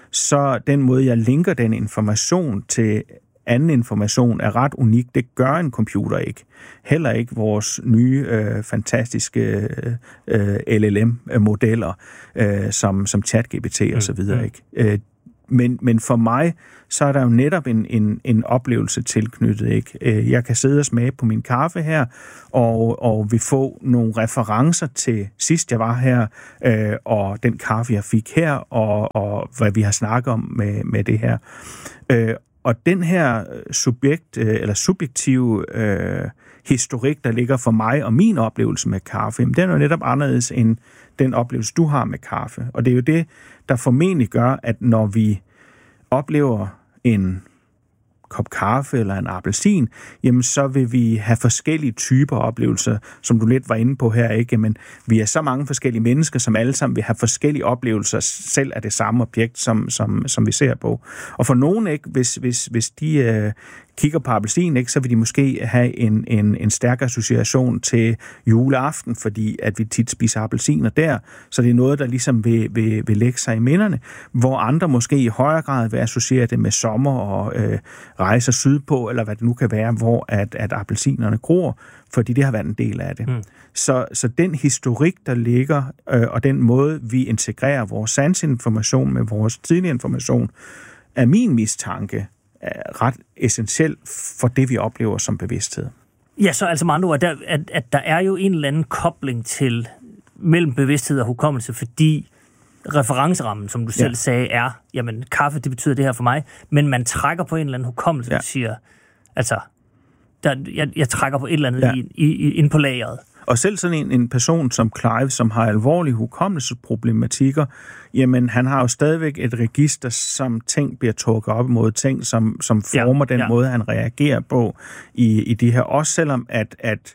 så den måde, jeg linker den information til anden information, er ret unik. Det gør en computer ikke. Heller ikke vores nye, øh, fantastiske øh, L L M-modeller, øh, som, som ChatGPT mm. og så videre. Ikke? Øh, men, men for mig, så er der jo netop en, en, en oplevelse tilknyttet. Ikke? Jeg kan sidde og smage på min kaffe her, og, og vi får nogle referencer til sidst jeg var her, øh, og den kaffe, jeg fik her, og, og hvad vi har snakket om med, med det her. Øh, og den her subjekt, eller subjektive øh, historik, der ligger for mig og min oplevelse med kaffe, den er jo netop anderledes end den oplevelse, du har med kaffe. Og det er jo det, der formentlig gør, at når vi oplever en kop kaffe eller en appelsin, jamen så vil vi have forskellige typer oplevelser, som du lidt var inde på her, ikke? Men vi er så mange forskellige mennesker, som alle sammen vil have forskellige oplevelser selv af det samme objekt, som, som, som vi ser på. Og for nogen, ikke, hvis, hvis, hvis de øh, kigger på appelsin, ikke, så vil de måske have en, en, en stærk association til juleaften, fordi at vi tit spiser appelsiner der, så det er noget, der ligesom vil, vil, vil lægge sig i minderne, hvor andre måske i højere grad vil associere det med sommer og øh, rejser sydpå, eller hvad det nu kan være, hvor at, at appelsinerne gror, fordi det har været en del af det. Mm. Så, så den historik, der ligger, øh, og den måde, vi integrerer vores sansinformation med vores tidlige information, er min mistanke er ret essentiel for det, vi oplever som bevidsthed. Ja, så altså med andre ord, der, at, at der er jo en eller anden kobling til mellem bevidsthed og hukommelse, fordi referencerammen, som du selv ja. sagde, er, jamen, kaffe, det betyder det her for mig, men man trækker på en eller anden hukommelse, ja. og siger, altså, der, jeg, jeg trækker på et eller andet ja. i, i, ind på lageret. Og selv sådan en, en person som Clive, som har alvorlige hukommelsesproblematikker, jamen han har jo stadigvæk et register, som ting bliver trukket op imod ting, som, som former ja, den ja. måde, han reagerer på i, i de her. Også selvom at, at,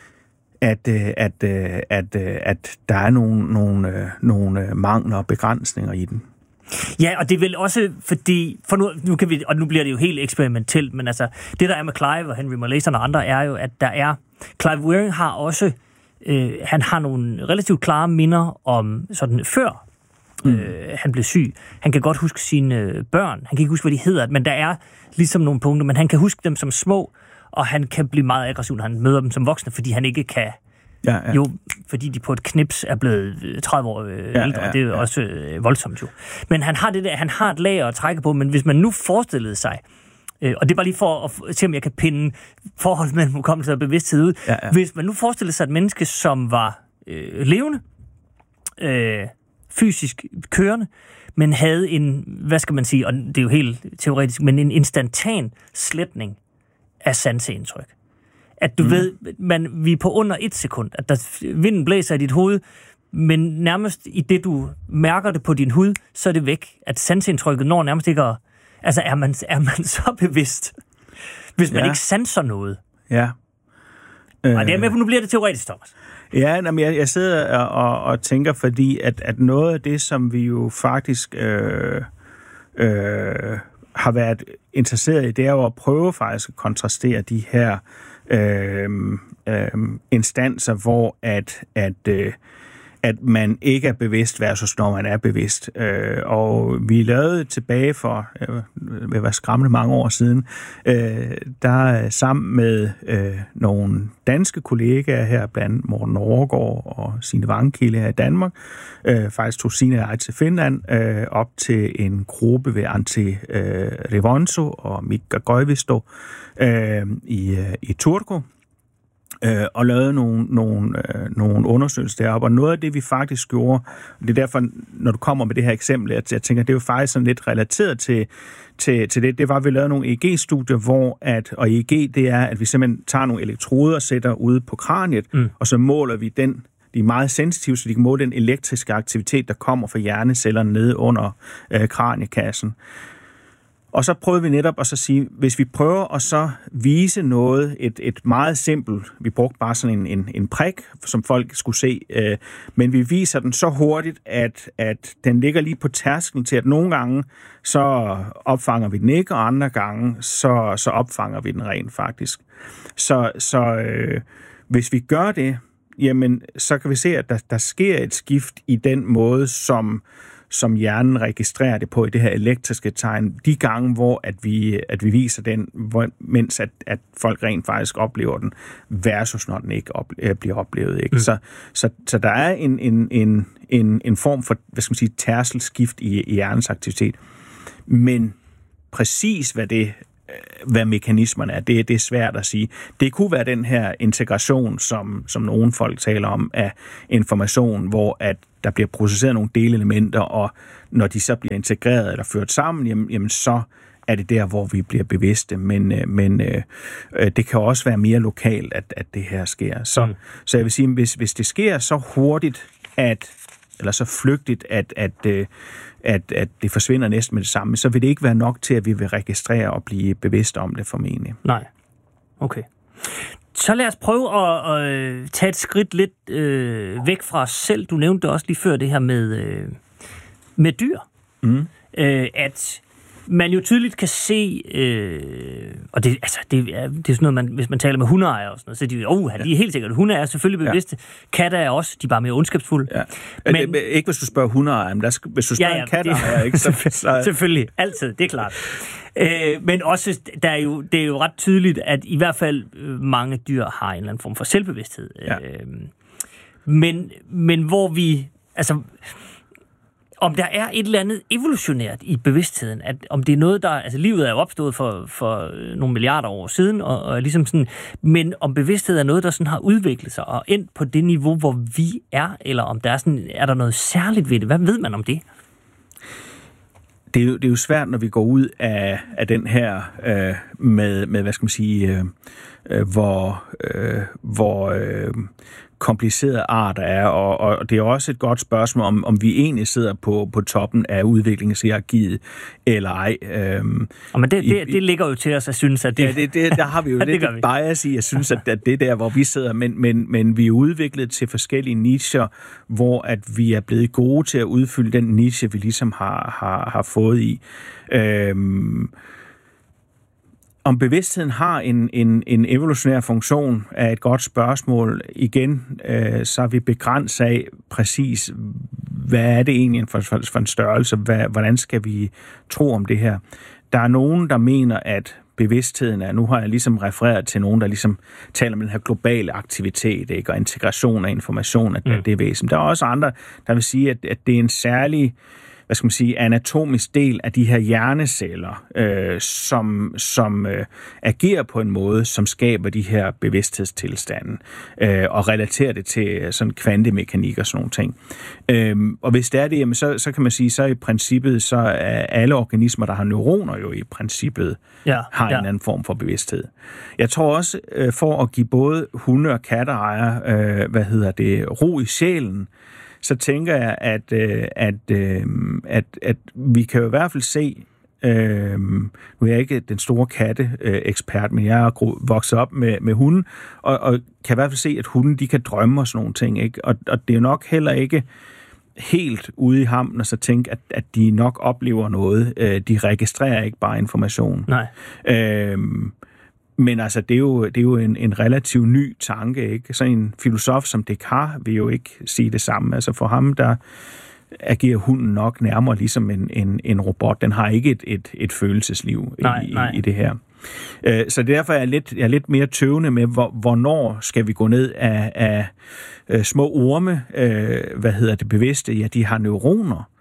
at, at, at, at, at der er nogle, nogle, nogle mangler og begrænsninger i den. Ja, og det er vel også fordi, for nu, nu kan vi, og nu bliver det jo helt eksperimentelt, men altså, det der er med Clive og Henry Molaison og andre, er jo, at der er, Clive Wearing har også, øh, han har nogle relativt klare minder om, sådan før mm. øh, han blev syg. Han kan godt huske sine børn, han kan ikke huske, hvad de hedder, men der er ligesom nogle punkter, men han kan huske dem som små, og han kan blive meget aggressiv, når han møder dem som voksne, fordi han ikke kan. Ja, ja. Jo, fordi de på et knips er blevet tredive år øh, ja, ældre, ja, det er jo ja. også øh, voldsomt jo. Men han har det der, han har et lager at trække på, men hvis man nu forestillede sig, øh, og det er bare lige for at se, om jeg kan pinde forholdet mellem hukommelse og bevidsthed ud, ja, ja. Hvis man nu forestillede sig et menneske, som var øh, levende, øh, fysisk kørende, men havde en, hvad skal man sige, og det er jo helt teoretisk, men en instantan sletning af sanseindtryk. At du mm. ved, man, vi er på under et sekund, at der vinden blæser i dit hoved, men nærmest i det, du mærker det på din hud, så er det væk. At sansindtrykket når nærmest ikke at, altså er man, er man så bevidst, hvis man ja. ikke sanser noget. Ja. Øh... Og det er med, nu bliver det teoretisk, Thomas. Ja, jamen, jeg, jeg sidder og, og, og tænker, fordi at, at noget af det, som vi jo faktisk øh, øh, har været interesseret i, det er jo at prøve faktisk at kontrastere de her Øh, øh, instanser, hvor at, at, øh, at man ikke er bevidst versus når man er bevidst. Øh, og vi lavede tilbage for, øh, det var skræmmende mange år siden, øh, der sammen med øh, nogle danske kollegaer her, blandt Morten Overgaard og Signe Vangkilde her i Danmark, øh, faktisk tog Signe og jeg til Finland øh, op til en gruppe ved Antti øh, Rivonso og Mikka Koivisto øh, i, øh, i Turku, øh, og lavede nogle, nogle, øh, nogle undersøgelser deroppe. Og noget af det, vi faktisk gjorde, det er derfor, når du kommer med det her eksempel, at jeg tænker, det er jo faktisk sådan lidt relateret til, til, til det, det var, at vi lavede nogle E E G-studier, hvor at, og E E G, det er, at vi simpelthen tager nogle elektroder og sætter ude på kraniet, mm. og så måler vi den. De er meget sensitive, så de kan måle den elektriske aktivitet, der kommer fra hjernecellerne nede under øh, kraniekassen. Og så prøvede vi netop at så sige, hvis vi prøver at så vise noget, et, et meget simpelt, vi brugte bare sådan en, en, en prik, som folk skulle se, øh, men vi viser den så hurtigt, at, at den ligger lige på tærsklen til, at nogle gange så opfanger vi den ikke, og andre gange så, så opfanger vi den rent faktisk. Så, så øh, hvis vi gør det, jamen så kan vi se, at der, der sker et skift i den måde, som som hjernen registrerer det på i det her elektriske tegn, de gange, hvor at vi, at vi viser den, hvor, mens at, at folk rent faktisk oplever den, versus når den ikke op, bliver oplevet. Ikke? Mm. Så, så, så der er en, en, en, en, en form for, hvad skal man sige, tærselskift i, i hjernens aktivitet. Men præcis hvad det hvad mekanismerne er, det, det er svært at sige. Det kunne være den her integration, som, som nogle folk taler om, af information, hvor at der bliver processeret nogle delelementer, og når de så bliver integreret eller ført sammen, jamen, jamen så er det der, hvor vi bliver bevidste. Men, men øh, det kan også være mere lokalt, at, at det her sker. Så, mm. så jeg vil sige, hvis, hvis det sker så hurtigt, at eller så flygtigt, at, at, at, at det forsvinder næsten med det samme, så vil det ikke være nok til, at vi vil registrere og blive bevidste om det formentlig. Nej. Okay. Så lad os prøve at, at tage et skridt lidt øh, væk fra os selv. Du nævnte det også lige før, det her med, øh, med dyr. Mm. Øh, at man jo tydeligt kan se, øh, og det, altså, det, er, det er sådan noget, man, hvis man taler med hundeejere og sådan noget, så er de jo, oh, de er helt sikkert, hunde er selvfølgelig bevidste. Ja. Katte er også, de er bare mere ondskabsfulde. Ja. Men, det, ikke hvis du spørger hundeejere, men der, hvis du spørger ja, ja, en katteejer, ikke? Så, så... Selvfølgelig, altid, det er klart. Øh, men også, der er jo, det er jo ret tydeligt, at i hvert fald mange dyr har en eller anden form for selvbevidsthed. Ja. Øh, men, men hvor vi, altså... om der er et eller andet evolutionært i bevidstheden, at om det er noget, der... Altså, livet er jo opstået for, for nogle milliarder år siden, og, og ligesom sådan... Men om bevidsthed er noget, der sådan har udviklet sig og endt på det niveau, hvor vi er, eller om der er sådan... Er der noget særligt ved det? Hvad ved man om det? Det er jo, det er jo svært, når vi går ud af, af den her øh, med, med, hvad skal man sige, øh, øh, hvor... Øh, hvor øh, komplicerede arter er, og, og det er også et godt spørgsmål, om, om vi egentlig sidder på, på toppen af udviklingshierarkiet, eller ej. Øhm, og men det, det, det ligger jo til os at synes, at det... Ja, det, det, der har vi jo lidt et bias i, at synes, at, at det er der, hvor vi sidder, men, men, men vi er udviklet til forskellige nicher, hvor at vi er blevet gode til at udfylde den niche, vi ligesom har, har, har fået i. Øhm, Om bevidstheden har en, en, en evolutionær funktion er et godt spørgsmål. Igen, øh, så er vi begrænset af præcis, hvad er det egentlig for, for, for en størrelse? Hvad, hvordan skal vi tro om det her? Der er nogen, der mener, at bevidstheden er, nu har jeg ligesom refereret til nogen, der ligesom taler om den her globale aktivitet, ikke? Og integration af information, at mm. det er væsentligt. Der er også andre, der vil sige, at, at det er en særlig... hvad skal man sige, anatomisk del af de her hjerneceller, øh, som, som øh, agerer på en måde, som skaber de her bevidsthedstilstande, øh, og relaterer det til sådan kvantemekanik og sådan nogle ting. Øh, og hvis det er det, jamen, så, så kan man sige, så i princippet, så er alle organismer, der har neuroner jo i princippet, ja, har ja. en anden form for bevidsthed. Jeg tror også, øh, for at give både hunde og katteejere, øh, hvad hedder det, ro i sjælen, så tænker jeg, at, at, at, at vi kan jo i hvert fald se, øh, nu er jeg ikke den store katteekspert, men jeg er vokset op med, med hunden, og, og kan i hvert fald se, at hunden, de kan drømme og sådan nogle ting, ikke? Og, og det er jo nok heller ikke helt ude i hampen at så tænke, at, at de nok oplever noget. De registrerer ikke bare information. Nej. Øh, Men altså, det er jo, det er jo en, en relativt ny tanke, ikke? Så en filosof som Descartes vil jo ikke sige det samme. Altså for ham, der agerer hunden nok nærmere ligesom en, en, en robot. Den har ikke et, et, et følelsesliv nej, i, nej. i, i det her. Så derfor er jeg lidt, jeg er lidt mere tøvende med, hvor, hvornår skal vi gå ned af, af, af små orme, hvad hedder det, bevidste? Ja, de har neuroner.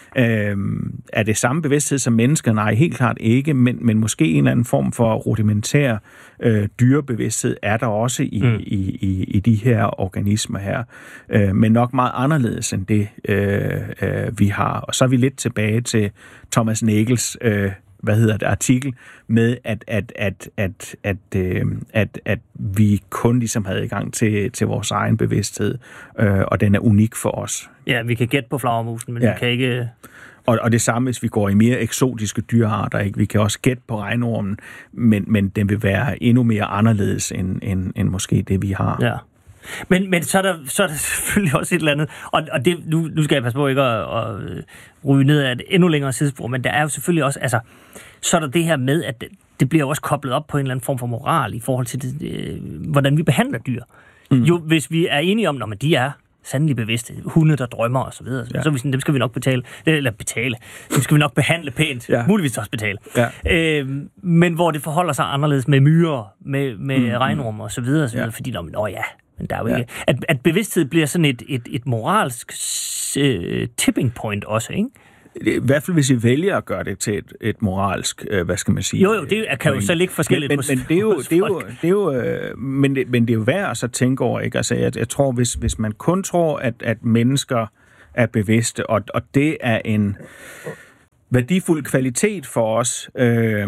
Øhm, er det samme bevidsthed som mennesker? Nej, helt klart ikke, men, men måske en eller anden form for rudimentær øh, dyrebevidsthed er der også i, mm. i, i, i de her organismer her, øh, men nok meget anderledes end det, øh, øh, vi har. Og så er vi lidt tilbage til Thomas Nagels øh, hvad hedder det, artikel med, at, at, at, at, at, øh, at, at vi kun ligesom havde adgang til, til vores egen bevidsthed, øh, og den er unik for os. Ja, vi kan gætte på flagermusen, men ja. vi kan ikke... Og, og det samme, hvis vi går i mere eksotiske dyrearter, ikke? Vi kan også gætte på regnormen, men, men den vil være endnu mere anderledes end, end, end måske det, vi har. Ja. Men, men så, er der, så er der selvfølgelig også et eller andet, og, og det, nu, nu skal jeg passe på ikke at, at ryge ned af et endnu længere sidespor, men der er jo selvfølgelig også, altså, så er der det her med, at det, det bliver også koblet op på en eller anden form for moral i forhold til, det, øh, hvordan vi behandler dyr. Mm. Jo, hvis vi er enige om, når de er sandelig bevidste, hunde, der drømmer og så videre, ja. Så vi sådan, dem skal vi nok betale, eller betale, dem skal vi nok behandle pænt, ja. Muligvis også betale. Ja. Øh, men hvor det forholder sig anderledes med myrer, med, med mm. regnorme og så videre, så videre ja. Fordi, nå ja, men der er jo ikke... Ja. At, at bevidsthed bliver sådan et, et, et moralsk uh, tipping point også, ikke? I hvert fald, hvis I vælger at gøre det til et, et moralsk, øh, hvad skal man sige... Jo, jo, det kan jo så ligge forskelligt men, men, men det er jo, det er jo, det er jo, øh, men, det, men det er jo værd at så tænke over, ikke? Altså, jeg, jeg tror, hvis, hvis man kun tror, at, at mennesker er bevidste, og, og det er en værdifuld kvalitet for os, øh,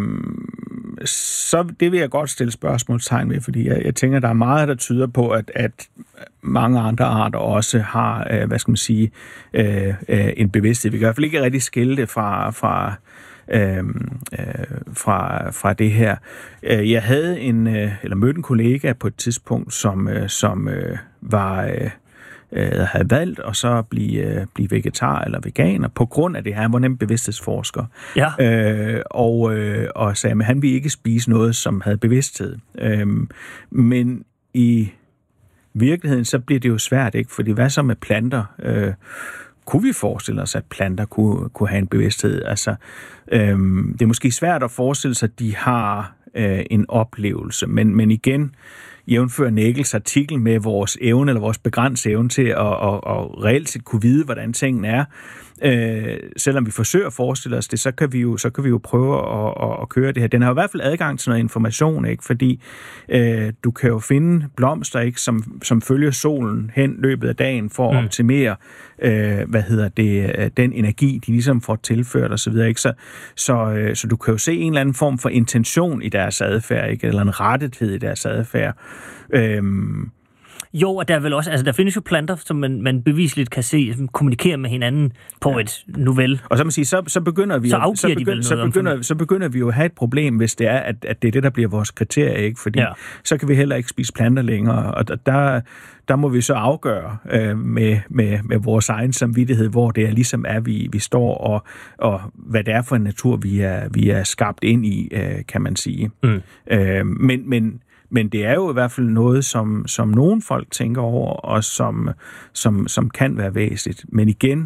så det vil jeg godt stille spørgsmålstegn ved, fordi jeg, jeg tænker, der er meget, der tyder på, at, at mange andre arter også har, øh, hvad skal man sige, øh, øh, en bevidsthed. Vi kan i hvert fald ikke rigtig skille det fra, fra, øh, øh, fra, fra det her. Jeg havde en, øh, eller mødte en kollega på et tidspunkt, som, øh, som øh, var... Øh, havde valgt og så blive, blive vegetar eller veganer på grund af det her. Han var nemlig bevidsthedsforsker. Ja. Øh, og, øh, og sagde, at han ville ikke spise noget, som havde bevidsthed. Øh, men i virkeligheden, så bliver det jo svært, ikke? Fordi hvad så med planter? Øh, kunne vi forestille os, at planter kunne, kunne have en bevidsthed? Altså, øh, det er måske svært at forestille sig, at de har øh, en oplevelse, men, men igen, jævnfør Nagels artikel med vores evne, eller vores begrænsede evne til at, at, at reelt set kunne vide, hvordan tingene er. Øh, selvom vi forsøger at forestille os det, så kan vi jo, så kan vi jo prøve at, at, at køre det her. Den har i hvert fald adgang til noget information, ikke? Fordi øh, du kan jo finde blomster, ikke? Som, som følger solen hen løbet af dagen for at mm. optimere øh, hvad hedder det, den energi, de ligesom får tilført og så videre, ikke? Så, så, øh, så du kan jo se en eller anden form for intention i deres adfærd, ikke? Eller en rettethed i deres adfærd. Øhm, Jo, og der er vel også, altså der findes jo planter, som man, man bevisligt kan se, som kommunikerer med hinanden på ja. et novelle. Og så man sige, så, så begynder vi så, jo, så, begynder, så, begynder, så begynder vi jo at have et problem, hvis det er, at, at det er det, der bliver vores kriterie, ikke? Fordi ja. så kan vi heller ikke spise planter længere, og der, der må vi så afgøre øh, med, med, med vores egen samvittighed, hvor det er ligesom er, vi, vi står, og, og hvad det er for en natur, vi er, vi er skabt ind i, øh, kan man sige. Mm. Øh, men, men Men det er jo i hvert fald noget, som, som nogle folk tænker over, og som, som, som kan være væsentligt. Men igen,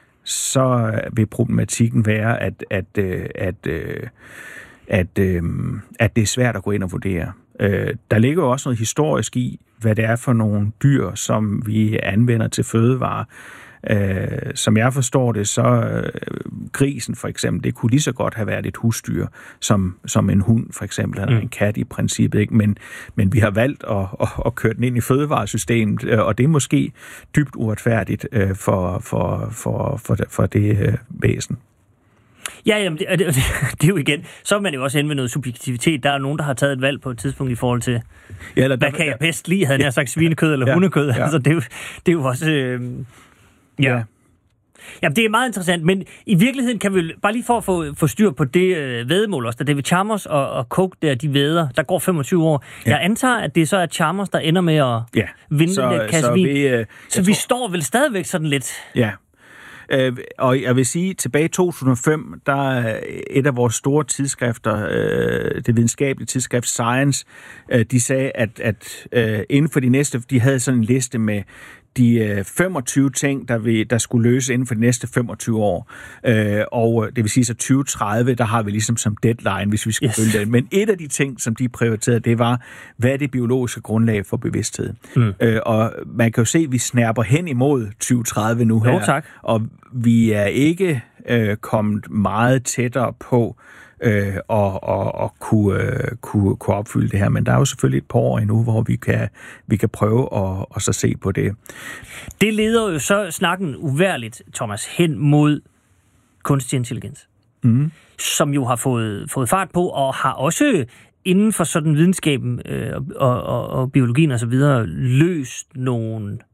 så vil problematikken være, at, at, at, at, at, at det er svært at gå ind og vurdere. Der ligger jo også noget historisk i, hvad det er for nogle dyr, som vi anvender til fødevarer. Øh, som jeg forstår det, så øh, grisen for eksempel, det kunne lige så godt have været et husdyr, som, som en hund for eksempel, eller mm. en kat i princippet, ikke? Men, men vi har valgt at, at, at køre den ind i fødevaresystemet, øh, og det er måske dybt uretfærdigt øh, for, for, for, for, for det øh, væsen. Ja, jamen, det, det, det er jo igen, så er man jo også inde med noget subjektivitet. Der er nogen, der har taget et valg på et tidspunkt i forhold til, ja, eller, hvad der, kan jeg bedst lide, havde ja. jeg sagt svinekød eller ja. hundekød. Ja. Altså, det, er jo, det er jo også... Øh, Ja. ja. Jamen, det er meget interessant, men i virkeligheden kan vi bare lige for at få, få styr på det øh, væddemål også, der David Chalmers og, og Coke der, de væder, der går femogtyve år. Ja. Jeg antager, at det så er Chalmers, der ender med at ja. vinde så, den der kasse vin. Så, vi, øh, så vi tror... står vel stadigvæk sådan lidt... Ja. Øh, og jeg vil sige, tilbage i to tusind og fem, der er et af vores store tidsskrifter, øh, det videnskabelige tidsskrift Science, øh, de sagde, at, at øh, inden for de næste, de havde sådan en liste med de femogtyve ting, der, vi, der skulle løse inden for de næste femogtyve år. Øh, og det vil sige, så tyve tredive, der har vi ligesom som deadline, hvis vi skal yes. følge den. Men et af de ting, som de prioriterede, det var, hvad er det biologiske grundlag for bevidsthed? Mm. Øh, og man kan jo se, at vi snærper hen imod tyve tredive nu her. Jo, tak. Og vi er ikke øh, kommet meget tættere på Øh, og, og, og kunne, øh, kunne, kunne opfylde det her. Men der er jo selvfølgelig et par år endnu, hvor vi kan, vi kan prøve at, at så se på det. Det leder jo så snakken uværligt, Thomas, hen mod kunstig intelligens, mm. som jo har fået, fået fart på, og har også inden for sådan videnskaben øh, og, og, og biologien og så videre løst nogle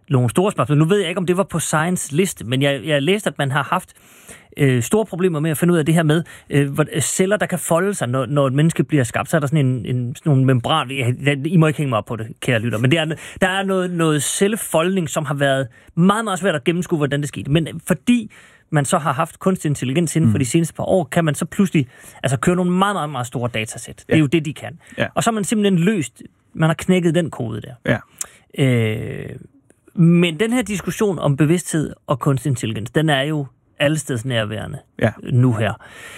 nogle store spørgsmål. Nu ved jeg ikke, om det var på Science liste, men jeg, jeg læste, at man har haft øh, store problemer med at finde ud af det her med øh, hvor, celler, der kan folde sig, når, når et menneske bliver skabt. Så er der sådan en, en sådan nogle membran. I må ikke hænge mig op på det, kære lytter. Men det er, der er noget, noget cellefoldning, som har været meget, meget svært at gennemskue, hvordan det skete. Men fordi man så har haft kunstig intelligens inden for de seneste par år, kan man så pludselig altså køre nogle meget, meget, meget store datasæt. Det er ja. jo det, de kan. Ja. Og så har man simpelthen løst, man har knækket den kode der. Ja. Øh, men den her diskussion om bevidsthed og kunstig intelligens, den er jo allesteds nærværende ja. nu her.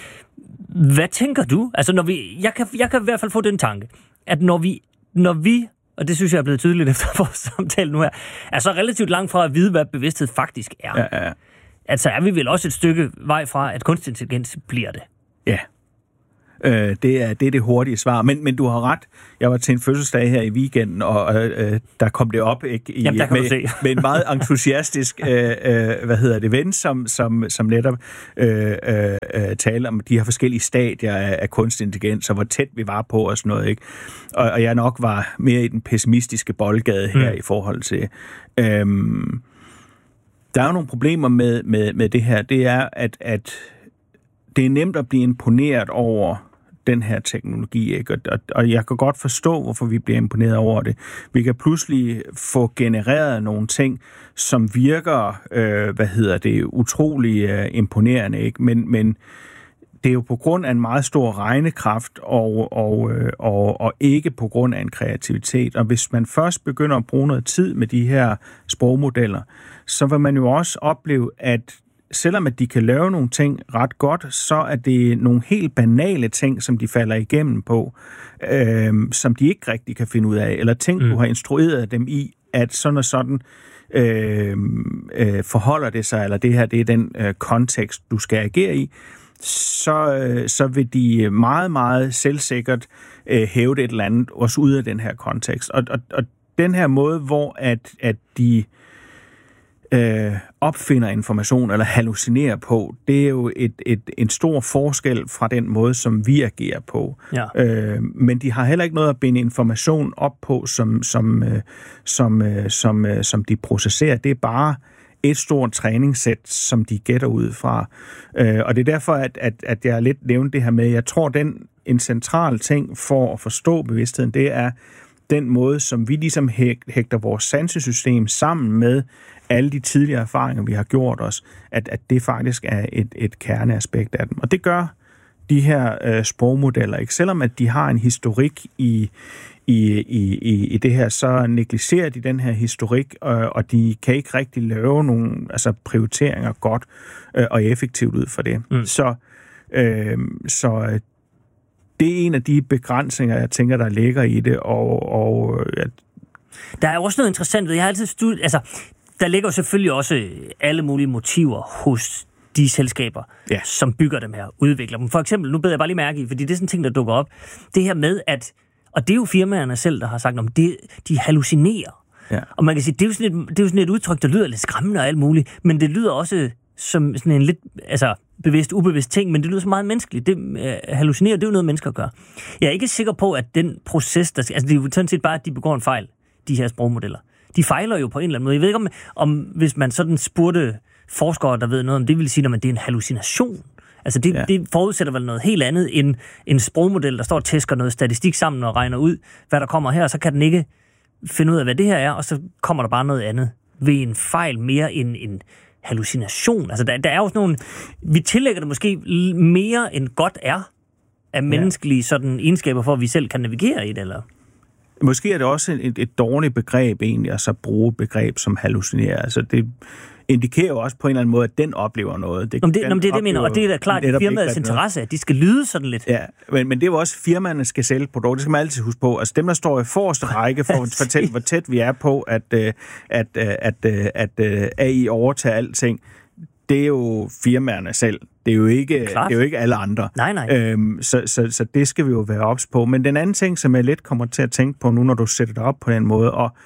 Hvad tænker du? Altså, når vi, jeg, kan, jeg kan i hvert fald få den tanke, at når vi, når vi og det synes jeg er blevet tydeligt efter vores samtale nu her, er så relativt langt fra at vide, hvad bevidsthed faktisk er. Ja, ja, ja. Altså er vi vel også et stykke vej fra, at kunstig intelligens bliver det? Ja. Øh, det, er, det er det hurtige svar. Men, men du har ret. Jeg var til en fødselsdag her i weekenden, og øh, der kom det op ikke, i, Jamen, der kan med, du se. med en meget entusiastisk øh, øh, hvad hedder det, ven, som, som, som netop øh, øh, taler om de her forskellige stadier af, af kunstig intelligens, og hvor tæt vi var på og sådan noget. Ikke? Og, og jeg nok var mere i den pessimistiske boldgade her mm. i forhold til... Øh, der er jo nogle problemer med, med, med det her. Det er, at, at det er nemt at blive imponeret over den her teknologi, ikke? Og, og jeg kan godt forstå, hvorfor vi bliver imponeret over det. Vi kan pludselig få genereret nogle ting, som virker, øh, hvad hedder det, utrolig øh, imponerende, ikke? Men, men det er jo på grund af en meget stor regnekraft, og, og, øh, og, og ikke på grund af en kreativitet. Og hvis man først begynder at bruge noget tid med de her sprogmodeller, så vil man jo også opleve, at selvom at de kan lave nogle ting ret godt, så er det nogle helt banale ting, som de falder igennem på, øh, som de ikke rigtig kan finde ud af, eller ting, mm. du har instrueret dem i, at sådan og sådan øh, øh, forholder det sig, eller det her, det er den øh, kontekst, du skal agere i, så, øh, så vil de meget, meget selvsikkert øh, hæve et eller andet, også ud af den her kontekst. Og, og, og den her måde, hvor at, at de Øh, opfinder information eller hallucinerer på, det er jo et, et, en stor forskel fra den måde, som vi agerer på. Ja. Øh, men de har heller ikke noget at binde information op på, som, som, øh, som, øh, som, øh, som de processerer. Det er bare et stort træningssæt, som de gætter ud fra. Øh, og det er derfor, at, at, at jeg lidt nævnte det her med, jeg tror, den en central ting for at forstå bevidstheden, det er den måde, som vi ligesom hægter vores sansesystem sammen med alle de tidligere erfaringer, vi har gjort os, at, at det faktisk er et, et kerneaspekt af dem. Og det gør de her øh, sprogmodeller ikke. Selvom at de har en historik i, i, i, i det her, så negligerer de den her historik, øh, og de kan ikke rigtig lave nogle altså, prioriteringer godt øh, og effektivt ud for det. Mm. Så, øh, så det er en af de begrænsninger, jeg tænker, der ligger i det, og, og ja. Der er også noget interessant ved, jeg har altid studiet, altså, der ligger jo selvfølgelig også alle mulige motiver hos de selskaber, ja. som bygger dem her, udvikler dem. For eksempel, nu beder jeg bare lige mærke i, fordi det er sådan en ting, der dukker op, det her med, at, og det er jo firmaerne selv, der har sagt, om det, de hallucinerer. Ja. Og man kan sige, det er, jo sådan et, det er jo sådan et udtryk, der lyder lidt skræmmende og alt muligt, men det lyder også som sådan en lidt, altså bevidst, ubevidst ting, men det lyder så meget menneskeligt. Det uh, hallucinerer, det er jo noget, mennesker gør. Jeg er ikke sikker på, at den proces, der skal, altså det er jo sådan set bare, at de begår en fejl, de her sprogmodeller. De fejler jo på en eller anden måde. Jeg ved ikke, om, om hvis man sådan spurgte forskere, der ved noget om det, vil sige, at det er en hallucination. Altså det, ja. det forudsætter vel noget helt andet end en sprogmodel, der står og tæsker noget statistik sammen og regner ud, hvad der kommer her, og så kan den ikke finde ud af, hvad det her er, og så kommer der bare noget andet ved en fejl mere end en hallucination. Altså der, der er jo sådan nogle, vi tillægger det måske mere end godt er af menneskelige sådan egenskaber, for at vi selv kan navigere i det, eller? Måske er det også et, et dårligt begreb egentlig, at så bruge begreb som hallucinere. Altså det indikerer jo også på en eller anden måde, at den oplever noget. Det, Nå, det, det er det, mener, og det er da klart i firmaets interesse, at de skal lyde sådan lidt. Ja, men, men det er jo også, firmaerne skal sælge produkter. Det skal man altid huske på. Altså dem, der står i forreste række for at fortælle, hvor tæt vi er på, at, at, at, at, at, at A I overtager alting, det er jo firmaerne selv. Det er jo ikke, det er jo ikke alle andre. Nej, nej. Øhm, så, så, så det skal vi jo være ops på. Men den anden ting, som jeg lidt kommer til at tænke på nu, når du sætter det op på den måde, og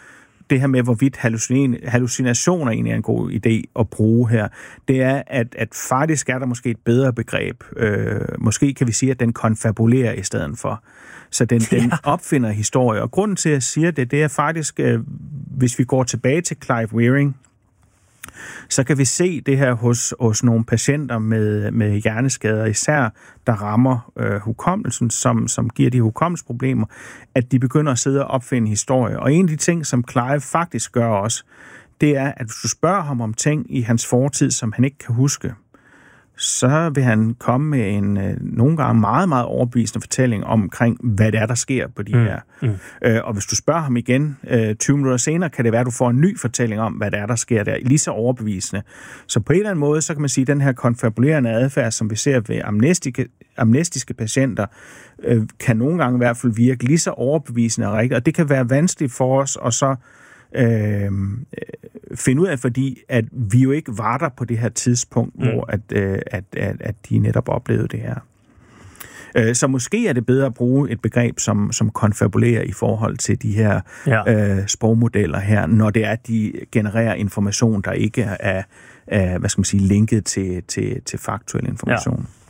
det her med, hvorvidt hallucin- hallucinationer egentlig er en god idé at bruge her, det er, at, at faktisk er der måske et bedre begreb. Øh, måske kan vi sige, at den konfabulerer i stedet for. Så den, ja. den opfinder historie. Og grunden til, at jeg siger det, det er faktisk, øh, hvis vi går tilbage til Clive Wearing, så kan vi se det her hos, hos nogle patienter med, med hjerneskader, især der rammer øh, hukommelsen, som, som giver de hukommelsesproblemer, at de begynder at sidde og opfinde historie. Og en af de ting, som Clive faktisk gør også, det er, at hvis du spørger ham om ting i hans fortid, som han ikke kan huske, så vil han komme med en øh, nogle gange meget, meget overbevisende fortælling omkring, hvad det er, der sker på de mm. her. Mm. Øh, og hvis du spørger ham igen øh, tyve minutter senere, kan det være, at du får en ny fortælling om, hvad det er, der sker der, lige så overbevisende. Så på en eller anden måde, så kan man sige, at den her konfabulerende adfærd, som vi ser ved amnestiske, amnestiske patienter, øh, kan nogle gange i hvert fald virke lige så overbevisende og rigtigt. Og det kan være vanskeligt for os at så Øh, finde ud af, fordi at vi jo ikke var der på det her tidspunkt, mm. hvor at, øh, at, at, at de netop oplevede det her. Øh, så måske er det bedre at bruge et begreb, som, som konfabulerer i forhold til de her ja. øh, sprogmodeller her, når det er, at de genererer information, der ikke er, er hvad skal man sige, linket til, til, til faktuel information.